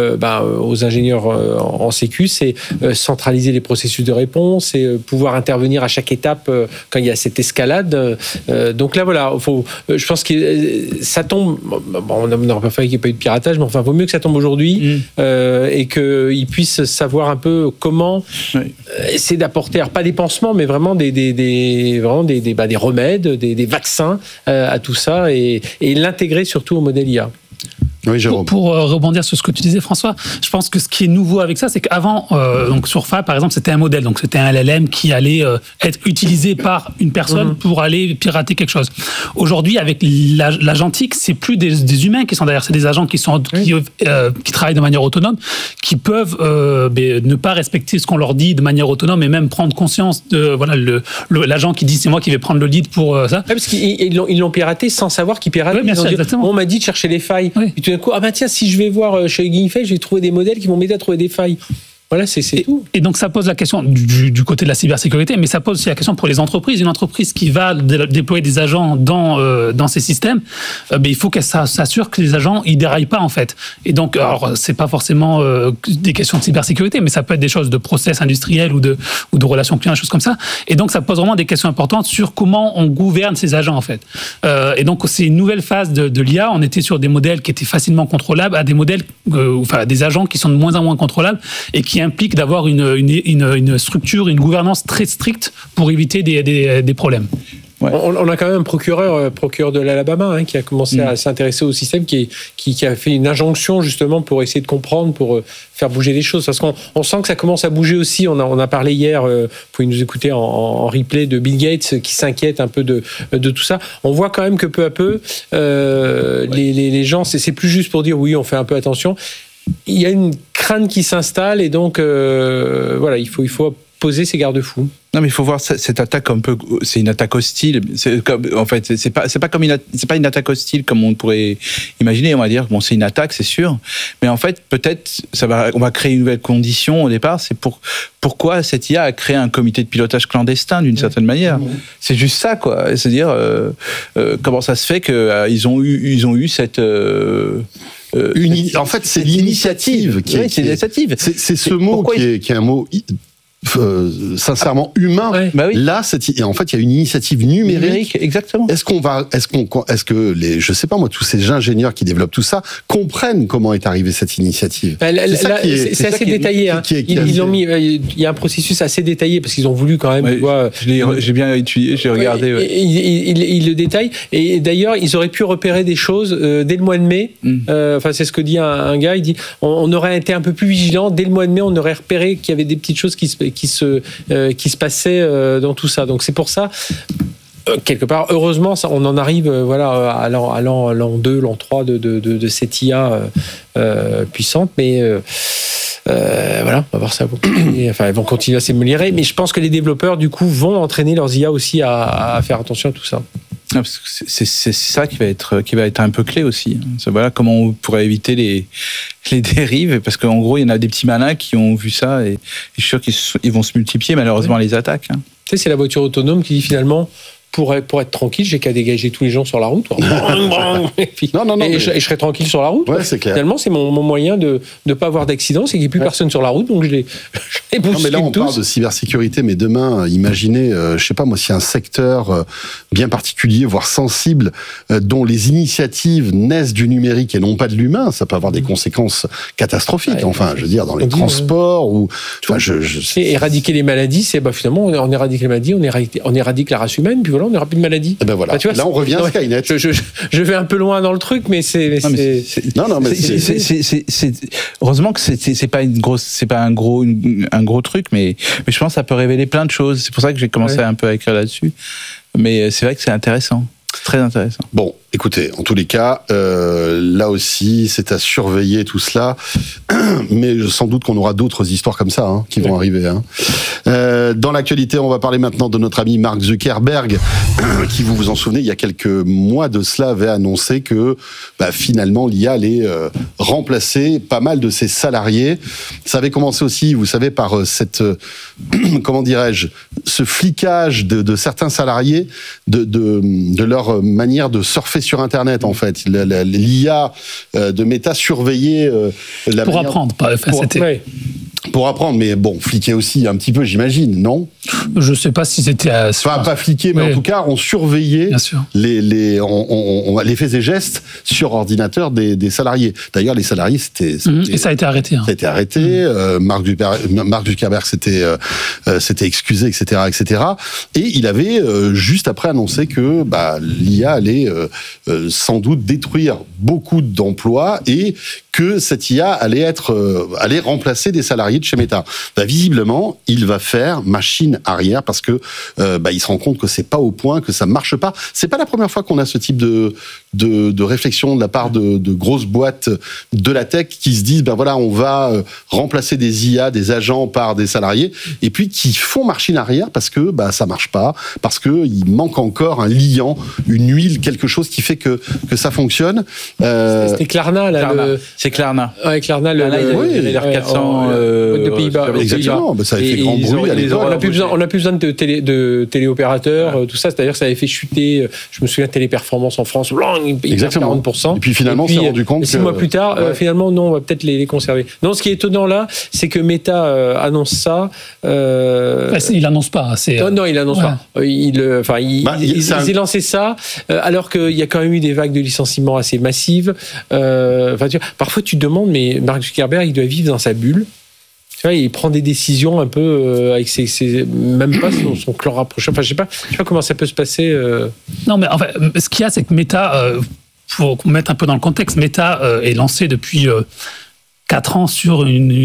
ingénieurs en sécu, c'est centraliser les processus de réponse et pouvoir intervenir à chaque étape quand il y a cette escalade. Donc là, voilà, je pense que ça tombe. On n'aurait pas fallu qu'il n'y ait pas eu de piratage, mais enfin, vaut mieux que ça tombe aujourd'hui et qu'ils puissent savoir un peu comment essayer d'apporter, alors pas des pansements, mais vraiment des remèdes, des vaccins à tout ça et l'intégrer surtout au modèle IA. Oui, pour rebondir sur ce que tu disais, François, je pense que ce qui est nouveau avec ça, c'est qu'avant, donc sur Fab, par exemple, c'était un modèle, donc c'était un LLM qui allait être utilisé par une personne pour aller pirater quelque chose. Aujourd'hui, avec l'agentique, c'est plus des humains qui sont derrière, c'est des agents qui travaillent de manière autonome, qui peuvent ne pas respecter ce qu'on leur dit de manière autonome et même prendre conscience de l'agent qui dit c'est moi qui vais prendre le lead pour ça. Parce qu'ils l'ont piraté sans savoir qu'ils piratent. Bien sûr, exactement. On m'a dit de chercher les failles. Et tout d'un coup, tiens, si je vais voir chez GameFace, je vais trouver des modèles qui vont m'aider à trouver des failles. Voilà, c'est tout. Et donc ça pose la question du côté de la cybersécurité, mais ça pose aussi la question pour les entreprises. Une entreprise qui va déployer des agents dans ces systèmes, il faut qu'elle s'assure que les agents ils déraillent pas en fait. Et donc, alors c'est pas forcément des questions de cybersécurité, mais ça peut être des choses de process industriels ou de relations clients, des choses comme ça. Et donc ça pose vraiment des questions importantes sur comment on gouverne ces agents en fait. Et donc c'est une nouvelle phase de l'IA. On était sur des modèles qui étaient facilement contrôlables à des modèles, des agents qui sont de moins en moins contrôlables et qui implique d'avoir une structure, une gouvernance très stricte pour éviter des problèmes. Ouais. On a quand même un procureur de l'Alabama qui a commencé à s'intéresser au système, qui a fait une injonction justement pour essayer de comprendre, pour faire bouger les choses. Parce qu'on sent que ça commence à bouger aussi. On a parlé hier, vous pouvez nous écouter en replay, de Bill Gates qui s'inquiète un peu de tout ça. On voit quand même que peu à peu, les gens, c'est plus juste pour dire oui, on fait un peu attention. Il y a une crainte qui s'installe et donc il faut poser ses garde-fous. Non, mais il faut voir cette attaque un peu. C'est une attaque hostile. C'est pas une attaque hostile comme on pourrait imaginer. On va dire c'est une attaque, c'est sûr. Mais en fait, peut-être on va créer une nouvelle condition au départ. C'est pourquoi cette IA a créé un comité de pilotage clandestin d'une certaine manière. C'est juste ça, quoi. C'est-à-dire comment ça se fait que ils ont eu cette en fait, c'est l'initiative. C'est l'initiative. C'est ce mot qui est un mot sincèrement humain. Bah oui. Là, en fait, il y a une initiative numérique. Exactement. Est-ce que je sais pas moi, tous ces ingénieurs qui développent tout ça comprennent comment est arrivée cette initiative? C'est assez détaillé. Ils l'ont mis. Il y a un processus assez détaillé parce qu'ils ont voulu quand même. J'ai bien étudié, j'ai regardé. Ils le détaillent. Et d'ailleurs, ils auraient pu repérer des choses dès le mois de mai. Enfin, c'est ce que dit un gars. Il dit on aurait été un peu plus vigilant dès le mois de mai. On aurait repéré qu'il y avait des petites choses qui se passaient dans tout ça. Donc c'est pour ça. Quelque part, heureusement, on en arrive à l'an 2, l'an 3 de cette IA puissante, mais on va voir ça. Elles vont continuer à s'améliorer, mais je pense que les développeurs, du coup, vont entraîner leurs IA aussi à faire attention à tout ça. Parce que c'est ça qui va être un peu clé aussi. Voilà comment on pourrait éviter les dérives, parce qu'en gros, il y en a des petits malins qui ont vu ça et je suis sûr qu'ils vont se multiplier malheureusement les attaques. Tu sais, c'est la voiture autonome qui dit finalement. Pour être tranquille, j'ai qu'à dégager tous les gens sur la route. Et je serai tranquille sur la route. Ouais, c'est clair. Finalement, c'est mon moyen de ne pas avoir d'accident, c'est qu'il n'y ait plus personne sur la route, donc je les bouscule. Mais là, on parle de cybersécurité, mais demain, imaginez, je sais pas moi, s'il y a un secteur bien particulier, voire sensible, dont les initiatives naissent du numérique et non pas de l'humain, ça peut avoir des conséquences catastrophiques. Je veux dire, dans les transports ou. Éradiquer les maladies, c'est finalement, on éradique les maladies, on éradique la race humaine, puis voilà, on n'aura plus de maladies. Et ben voilà. Tu vois, là, on revient à Skynet. Je vais un peu loin dans le truc, mais heureusement que c'est pas un gros truc, mais je pense que ça peut révéler plein de choses. C'est pour ça que j'ai commencé un peu à écrire là-dessus. Mais c'est vrai que c'est intéressant. C'est très intéressant. Bon, écoutez, en tous les cas, là aussi, c'est à surveiller tout cela. Mais sans doute qu'on aura d'autres histoires comme ça qui vont arriver. Dans l'actualité, on va parler maintenant de notre ami Mark Zuckerberg, qui, vous vous en souvenez, il y a quelques mois de cela, avait annoncé que finalement, l'IA allait remplacer pas mal de ses salariés. Ça avait commencé aussi, vous savez, par cette, comment dirais-je, ce flicage de certains salariés de leur manière de surfer sur Internet, en fait. L'IA de Meta surveillait la pour manière... apprendre, Pour apprendre, mais bon, fliquer aussi un petit peu, j'imagine, non? Je sais pas si c'était... pas fliquer, mais en tout cas, on surveillait les faits et gestes sur ordinateur des salariés. D'ailleurs, les salariés, c'était et ça a été arrêté. Ça a été arrêté. Mark Zuckerberg s'était excusé, etc., etc. Et il avait juste après annoncé que l'IA allait sans doute détruire beaucoup d'emplois et que cette IA allait remplacer des salariés de chez Meta. Visiblement, il va faire machine arrière parce que il se rend compte que c'est pas au point, que ça marche pas. C'est pas la première fois qu'on a ce type de réflexion de la part de grosses boîtes de la tech qui se disent on va remplacer des IA, des agents par des salariés, et puis qui font machine arrière parce que ça marche pas, parce que il manque encore un liant, une huile, quelque chose qui fait que ça fonctionne. C'était Klarna là. C'est Klarna. Ouais, Klarna, il a 400 de Pays-Bas. Exactement, ça avait fait grand bruit à l'époque. On n'a plus besoin de téléopérateurs, tout ça. C'est-à-dire que ça avait fait chuter, je me souviens, Téléperformance en France, exactement. 40%. Et puis finalement, on s'est rendu compte que 6 mois plus tard, finalement, non, on va peut-être les conserver. Non, ce qui est étonnant là, c'est que Meta annonce ça. Il annonce pas. Non, il annonce pas. Il a lancé ça, alors qu'il y a quand même eu des vagues de licenciements assez massives. Parfois, tu te demandes, mais Mark Zuckerberg, il doit vivre dans sa bulle. Tu vois, il prend des décisions un peu avec même pas son clan rapproché. Je sais pas comment ça peut se passer. Non, mais en fait, ce qu'il y a, c'est que Meta, pour mettre un peu dans le contexte, Meta est lancé depuis 4 ans sur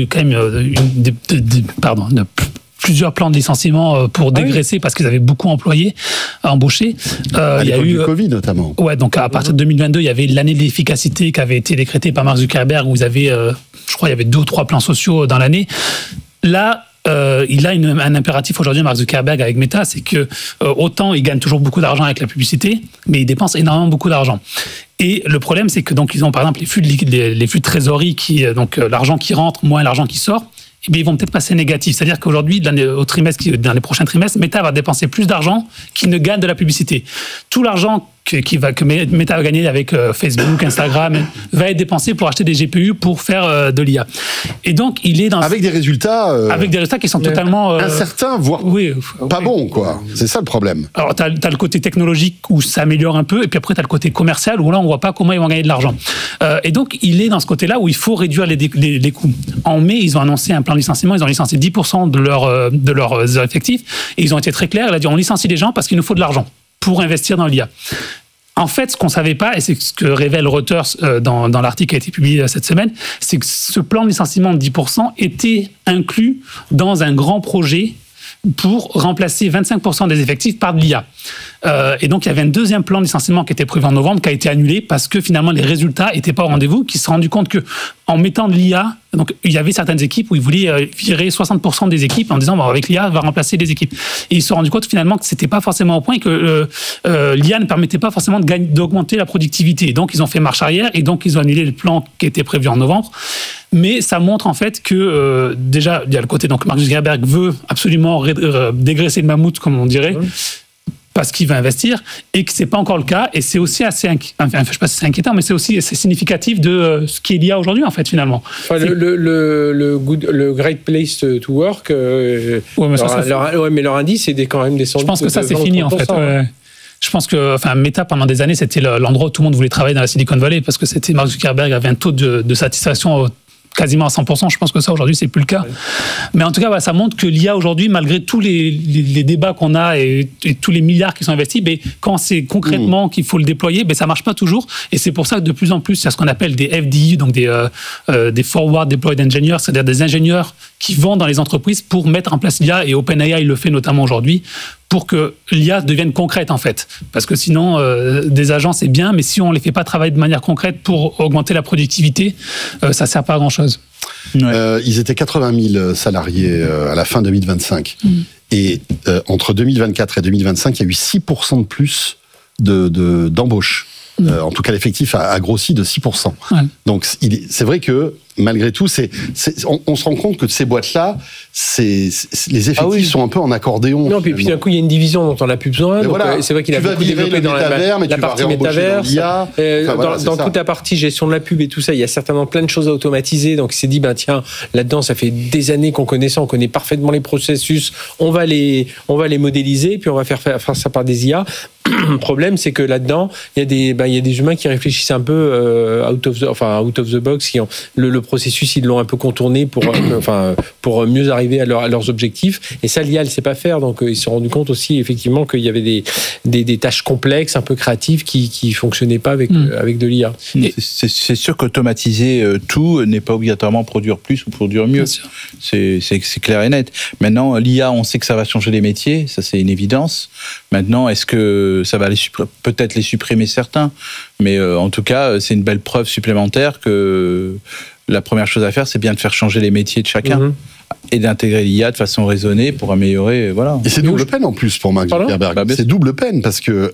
plusieurs plans de licenciement pour dégraisser parce qu'ils avaient beaucoup embauché. Il y a eu du Covid notamment. Ouais, donc à partir de 2022, il y avait l'année de l'efficacité qui avait été décrétée par Mark Zuckerberg où ils avaient, je crois, il y avait 2 ou 3 plans sociaux dans l'année. Là, il a un impératif aujourd'hui, Mark Zuckerberg, avec Meta, c'est que autant il gagne toujours beaucoup d'argent avec la publicité, mais il dépense énormément beaucoup d'argent. Et le problème, c'est que donc ils ont par exemple les flux de trésorerie, donc l'argent qui rentre moins l'argent qui sort. Ils vont peut-être passer négatif. C'est-à-dire qu'aujourd'hui, dans les prochains trimestres, Meta va dépenser plus d'argent qu'il ne gagne de la publicité. Tout l'argent que Meta va gagner avec Facebook, Instagram, va être dépensé pour acheter des GPU pour faire de l'IA. Et donc, il est dans... Avec des résultats qui sont totalement... incertains, voire pas bons, quoi. C'est ça le problème. Alors, tu as le côté technologique où ça améliore un peu, et puis après, tu as le côté commercial où là, on ne voit pas comment ils vont gagner de l'argent. Et donc, il est dans ce côté-là où il faut réduire les coûts. En mai, ils ont annoncé un plan de licenciement, ils ont licencié 10% de leurs effectifs, et ils ont été très clairs, ils ont dit on licencie les gens parce qu'il nous faut de l'argent pour investir dans l'IA. En fait, ce qu'on ne savait pas, et c'est ce que révèle Reuters dans l'article qui a été publié cette semaine, c'est que ce plan de licenciement de 10% était inclus dans un grand projet pour remplacer 25% des effectifs par de l'IA. Et donc, il y avait un deuxième plan de licenciement qui était prévu en novembre, qui a été annulé parce que finalement, les résultats n'étaient pas au rendez-vous, qui se sont rendus compte qu'en mettant de l'IA, donc il y avait certaines équipes où ils voulaient virer 60% des équipes en disant avec l'IA, on va remplacer les équipes. Et ils se sont rendus compte finalement que ce n'était pas forcément au point, que l'IA ne permettait pas forcément d'augmenter la productivité. Donc, ils ont fait marche arrière et donc, ils ont annulé le plan qui était prévu en novembre. Mais ça montre en fait que déjà, il y a le côté, donc Mark Zuckerberg veut absolument dégraisser le mammouth, comme on dirait, parce qu'il va investir, et que c'est pas encore le cas. Et c'est aussi assez, je sais pas si c'est inquiétant, mais c'est aussi assez significatif de ce qu'il y a aujourd'hui en fait finalement. Enfin, le Great Place to Work. Mais leur indice est quand même descendu. Je pense que ça c'est fini en fait. Ouais. Je pense que, Meta, pendant des années, c'était l'endroit où tout le monde voulait travailler dans la Silicon Valley, parce que c'était Mark Zuckerberg avait un taux de satisfaction quasiment à 100%. Je pense que ça, aujourd'hui, c'est plus le cas. Mais en tout cas, ça montre que l'IA, aujourd'hui, malgré tous les débats qu'on a et tous les milliards qui sont investis, quand c'est concrètement qu'il faut le déployer, ça marche pas toujours. Et c'est pour ça que de plus en plus, il y a ce qu'on appelle des FDE, donc des Forward Deployed Engineers, c'est-à-dire des ingénieurs qui vont dans les entreprises pour mettre en place l'IA, et OpenAI le fait notamment aujourd'hui, pour que l'IA devienne concrète en fait. Parce que sinon, des agents c'est bien, mais si on ne les fait pas travailler de manière concrète pour augmenter la productivité, ça ne sert pas à grand-chose. Ils étaient 80 000 salariés à la fin 2025. Et entre 2024 et 2025, il y a eu 6% de plus d'embauches. En tout cas, l'effectif a grossi de 6%. Ouais. Donc, c'est vrai que, malgré tout, on se rend compte que ces boîtes-là, les effectifs sont un peu en accordéon. Non, puis d'un coup, il y a une division dont on n'a plus besoin. Donc, c'est vrai qu'il a beaucoup développé dans la partie métaverse. Dans toute la partie gestion de la pub et tout ça, il y a certainement plein de choses à automatiser. Donc, il s'est dit, tiens, là-dedans, ça fait des années qu'on connaît ça, on connaît parfaitement les processus, on va les modéliser, puis on va faire ça par des IA. Le problème, c'est que là-dedans, il y a des humains qui réfléchissent un peu out of the box, qui ont le processus, ils l'ont un peu contourné pour mieux arriver à leurs objectifs. Et ça, l'IA, elle ne sait pas faire. Donc, ils se sont rendus compte aussi, effectivement, qu'il y avait des tâches complexes, un peu créatives, qui ne fonctionnaient pas avec de l'IA. C'est sûr qu'automatiser tout n'est pas obligatoirement produire plus ou produire mieux. C'est clair et net. Maintenant, l'IA, on sait que ça va changer les métiers. Ça, c'est une évidence. Maintenant, est-ce que ça va peut-être les supprimer certains, mais en tout cas, c'est une belle preuve supplémentaire que la première chose à faire, c'est bien de faire changer les métiers de chacun et d'intégrer l'IA de façon raisonnée pour améliorer. Voilà. Et c'est double peine en plus pour Mark Zuckerberg. C'est double peine parce que,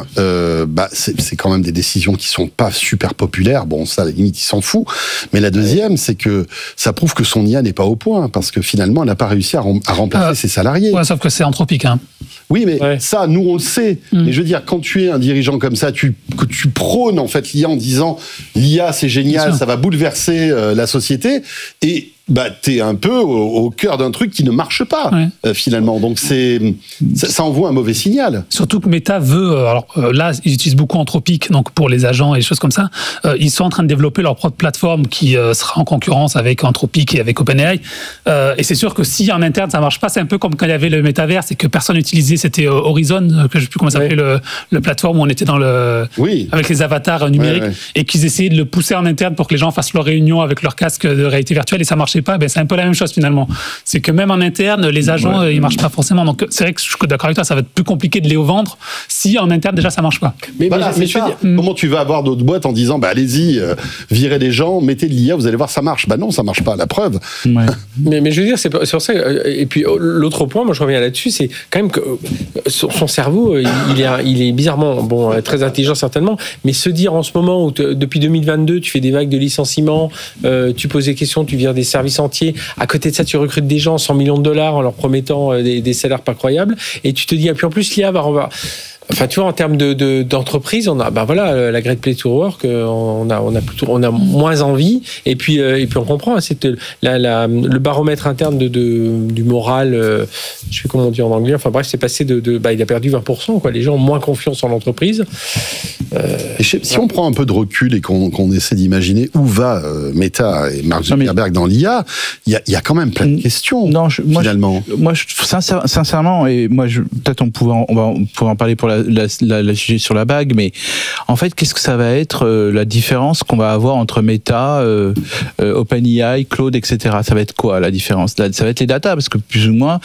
c'est quand même des décisions qui sont pas super populaires. Bon, ça, à la limite, il s'en fout. Mais la deuxième, c'est que ça prouve que son IA n'est pas au point parce que finalement, elle n'a pas réussi à remplacer ses salariés. Ouais, sauf que c'est anthropique, hein. Oui, mais ça, nous, on le sait. Mais je veux dire, quand tu es un dirigeant comme ça, que tu prônes, en fait, l'IA en disant l'IA, c'est génial, ça va bouleverser la société, et t'es un peu au cœur d'un truc qui ne marche pas, finalement. Donc, ça envoie un mauvais signal. Surtout que Meta veut... là, ils utilisent beaucoup Anthropic, donc pour les agents et des choses comme ça. Ils sont en train de développer leur propre plateforme qui sera en concurrence avec Anthropic et avec OpenAI. Et c'est sûr que si en interne, ça ne marche pas, c'est un peu comme quand il y avait le métaverse et que personne n'utilisait, c'était Horizon, que je ne sais plus comment ça s'appelait, le plateforme où on était avec les avatars numériques, et qu'ils essayaient de le pousser en interne pour que les gens fassent leur réunion avec leur casque de réalité virtuelle, et ça ne marchait pas. C'est un peu la même chose finalement. C'est que même en interne, les agents, ils marchent pas forcément. Donc c'est vrai que je suis d'accord avec toi, ça va être plus compliqué de les vendre si en interne déjà ça marche pas. Mais comment tu vas avoir d'autres boîtes en disant allez-y, virez les gens, mettez de l'IA, vous allez voir ça marche. Non, ça marche pas. La preuve. mais je veux dire, c'est pour ça. Et puis l'autre point, moi je reviens là-dessus, c'est quand même que son cerveau, il est bizarrement très intelligent certainement, mais se dire en ce moment où depuis 2022, tu fais des vagues de licenciements, tu poses des questions, tu vires des services entiers. À côté de ça, tu recrutes des gens $100 millions en leur promettant des salaires pas croyables. Et tu te dis, et puis en plus, l'IA va Enfin, tu vois, en termes d'entreprise, on a, la Great Place to Work, on a moins envie. Et puis on comprend, c'est le baromètre interne du moral, je sais comment on dit en anglais. Enfin bref, c'est passé il a perdu 20%. Quoi. Les gens ont moins confiance en l'entreprise. Si on prend un peu de recul et qu'on essaie d'imaginer où va Meta et Mark Zuckerberg dans l'IA, il y a quand même plein de questions. Finalement. Moi, sincèrement, et moi, peut-être on pourrait en parler pour la sujet sur la bague, mais en fait, qu'est-ce que ça va être la différence qu'on va avoir entre Meta, OpenAI, Claude, etc. Ça va être quoi la différence? Ça va être les datas, parce que plus ou moins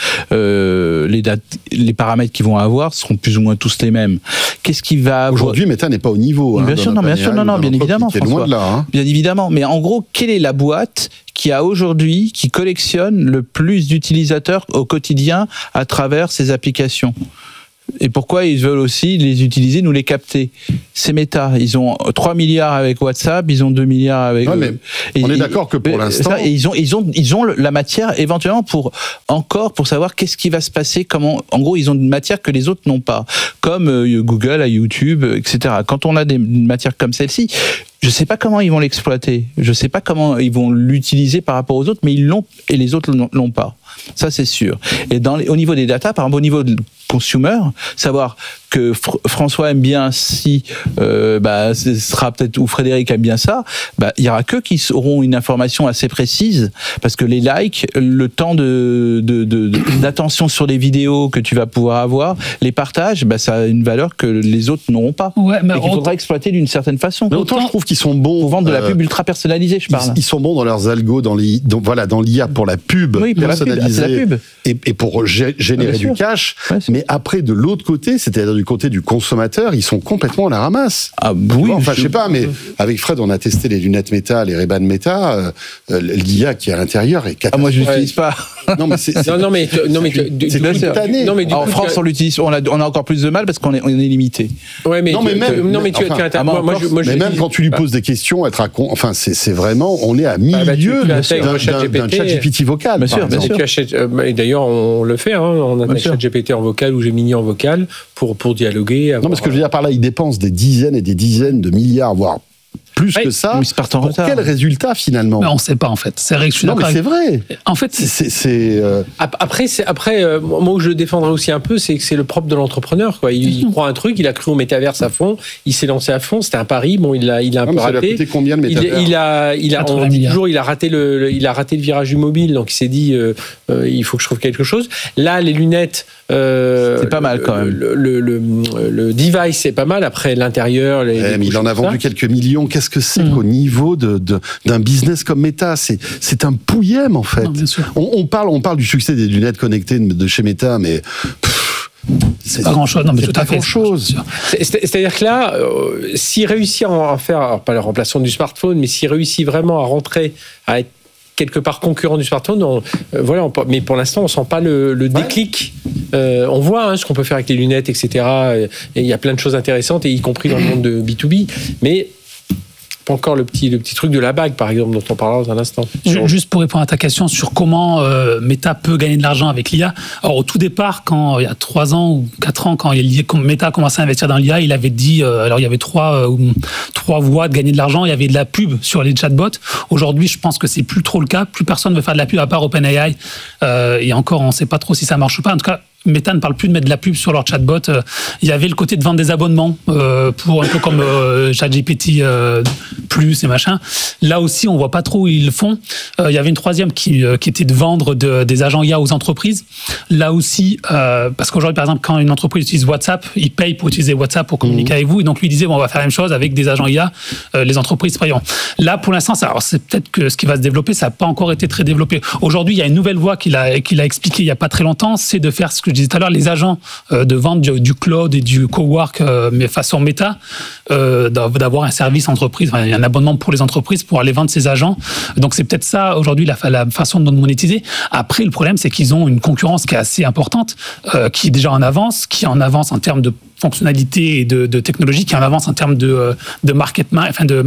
les paramètres qu'ils vont avoir seront plus ou moins tous les mêmes. Qu'est-ce qui va aujourd'hui Meta n'est pas au niveau. Bien sûr, bien évidemment, François. Loin de là, bien évidemment. Mais en gros, quelle est la boîte qui collectionne le plus d'utilisateurs au quotidien à travers ces applications? Et pourquoi ils veulent aussi les utiliser, nous les capter? C'est Meta. Ils ont 3 milliards avec WhatsApp, ils ont 2 milliards avec... on est d'accord que pour l'instant... Ils ont la matière éventuellement pour savoir qu'est-ce qui va se passer, en gros, ils ont une matière que les autres n'ont pas. Comme Google, à YouTube, etc. Quand on a des matières comme celle-ci, je ne sais pas comment ils vont l'exploiter. Je ne sais pas comment ils vont l'utiliser par rapport aux autres, mais ils l'ont et les autres ne l'ont pas. Ça, c'est sûr. Et au niveau des data, par exemple, au niveau de consumer, savoir que François aime bien ce sera peut-être, ou Frédéric aime bien ça, il y aura qu'eux qui auront une information assez précise, parce que les likes, le temps d'attention sur les vidéos que tu vas pouvoir avoir, les partages, ça a une valeur que les autres n'auront pas. Ouais, mais et qu'il faudra exploiter d'une certaine façon. Mais autant je trouve qu'ils sont bons pour vendre de la pub ultra personnalisée, je parle. Ils sont bons dans leurs algos, dans l'IA pour la pub personnalisée, la pub. Et pour générer du cash. Ouais, mais après, de l'autre côté, c'est-à-dire du côté du consommateur, ils sont complètement à la ramasse. Ah oui. Enfin, je sais pas, mais avec Fred, on a testé les lunettes Meta, les Ray-Ban Meta. L'IA qui est à l'intérieur est catastrophique. Ah, moi, je l'utilise pas. Non, mais c'est spontané. En France, on l'utilise. On a encore plus de mal parce qu'on est limité. Ouais, mais même quand tu lui poses des questions, elle te raconte. Enfin, c'est vraiment, on est à milieu d'un ChatGPT vocal. Bien sûr, bien sûr. Et d'ailleurs, on le fait. On a un ChatGPT en vocal ou Gemini en vocal pour dialoguer. Non, parce que je veux dire par là, ils dépensent des dizaines et des dizaines de milliards, voire plus que ça. Pour quel résultat finalement? Mais on ne sait pas en fait. C'est vrai que je suis d'accord. Non, mais c'est vrai. En fait, après, moi où je le défendrai aussi un peu, c'est que c'est le propre de l'entrepreneur. Quoi. Il croit un truc, il a cru au métaverse à fond, il s'est lancé à fond. C'était un pari. Bon, il a un peu raté. Ça lui a coûté combien le métaverse? Il a raté le virage du mobile, donc il s'est dit il faut que je trouve quelque chose. Là, les lunettes. C'est pas mal quand même. Le device, c'est pas mal. Après, l'intérieur. Mais il en a vendu quelques millions. Qu'est-ce que c'est qu'au niveau d'un business comme Meta? C'est un pouillème en fait. Non, on parle du succès des lunettes connectées de chez Meta, mais c'est pas grand chose. Non, mais tout à fait. C'est-à-dire que là, s'il réussit à en faire, alors pas le remplaçant du smartphone, mais s'il réussit vraiment à rentrer, à être quelque part concurrent du smartphone, mais pour l'instant on sent pas le déclic. On voit ce qu'on peut faire avec les lunettes, etc. Et il y a plein de choses intéressantes, y compris dans le monde de B2B, mais pas encore le petit truc de la bague, par exemple, dont on parlera dans un instant. Juste pour répondre à ta question sur comment Meta peut gagner de l'argent avec l'IA. Alors, au tout départ, il y a 3 ans ou 4 ans, quand Meta a commencé à investir dans l'IA, il avait dit, alors il y avait trois voies de gagner de l'argent. Il y avait de la pub sur les chatbots. Aujourd'hui, je pense que c'est plus trop le cas. Plus personne ne veut faire de la pub à part OpenAI. Et encore, on ne sait pas trop si ça marche ou pas. En tout cas, Meta ne parle plus de mettre de la pub sur leur chatbot. Il y avait le côté de vendre des abonnements pour un peu comme ChatGPT plus et machin. Là aussi, on voit pas trop où ils le font. Il y avait une troisième qui était de vendre des agents IA aux entreprises. Là aussi, parce qu'aujourd'hui, par exemple, quand une entreprise utilise WhatsApp, ils payent pour utiliser WhatsApp pour communiquer avec vous. Et donc, lui disait, on va faire la même chose avec des agents IA, les entreprises paieront. Là, pour l'instant, c'est peut-être que ce qui va se développer, ça n'a pas encore été très développé. Aujourd'hui, il y a une nouvelle voie qu'il a expliqué il y a pas très longtemps, c'est de faire ce que je disais tout à l'heure, les agents de vente du cloud et du cowork, mais façon Meta, d'avoir un service entreprise, un abonnement pour les entreprises pour aller vendre ces agents. Donc c'est peut-être ça aujourd'hui la façon de monétiser. Après, le problème, c'est qu'ils ont une concurrence qui est assez importante, qui est déjà en avance, en termes de fonctionnalité et de technologie, qui est en avance en termes de market, de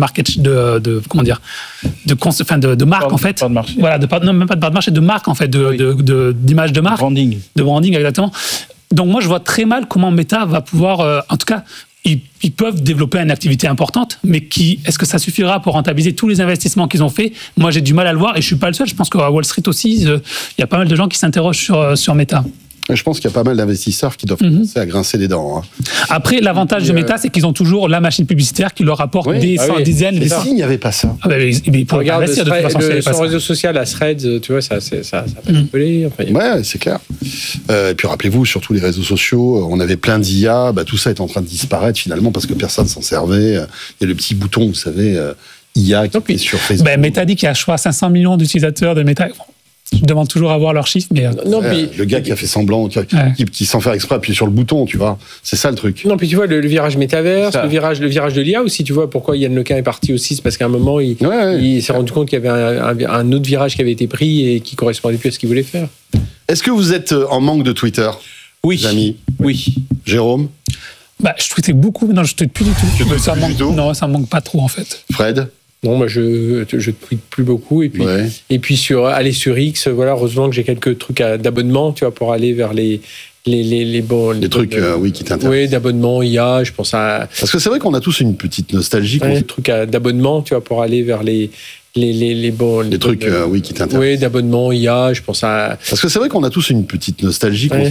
marque en fait. Voilà, même pas de part de marché, de marque en fait, d'image de marque. Branding. De branding, exactement. Donc moi, je vois très mal comment Meta va pouvoir, en tout cas, ils peuvent développer une activité importante, mais est-ce que ça suffira pour rentabiliser tous les investissements qu'ils ont fait? Moi, j'ai du mal à le voir et je suis pas le seul. Je pense qu'à Wall Street aussi, il y a pas mal de gens qui s'interrogent sur Meta. Je pense qu'il y a pas mal d'investisseurs qui doivent commencer à grincer des dents. Après, l'avantage de Meta, c'est qu'ils ont toujours la machine publicitaire qui leur rapporte des dizaines. Mais s'il n'y avait pas ça. Regarde, son réseau social, la Threads, tu vois, ça peut appeler. Ouais, c'est clair. Et puis rappelez-vous, sur tous les réseaux sociaux, on avait plein d'IA, tout ça est en train de disparaître finalement parce que personne s'en servait. Il y a le petit bouton, vous savez, IA qui est sur Facebook. Meta dit qu'il y a, je crois, 500 millions d'utilisateurs de Meta. Je demande toujours à voir leurs chiffres, mais... le gars qui a fait semblant, qui sans faire exprès appuie sur le bouton, tu vois. C'est ça le truc. Non, puis tu vois, le virage métaverse, le virage de l'IA aussi, tu vois, pourquoi Yann Lequin est parti aussi, c'est parce qu'à un moment, il s'est rendu compte qu'il y avait un autre virage qui avait été pris et qui correspondait plus à ce qu'il voulait faire. Est-ce que vous êtes en manque de Twitter? Oui. Amis? Oui. Jérôme? Je tweetais beaucoup, mais non, je tweete plus du tout. Ça me manque pas trop, en fait. Fred? Non, moi je tweete plus beaucoup et puis aller sur X, voilà, heureusement que j'ai quelques trucs d'abonnement, tu vois, pour aller vers les trucs qui t'intéressent. Oui, d'abonnement IA, je pense à. Parce que c'est vrai qu'on a tous une petite nostalgie. Des trucs d'abonnement, tu vois, pour aller vers les trucs qui t'intéressent. Oui, d'abonnement IA, je pense à. Parce que c'est vrai qu'on a tous une petite nostalgie.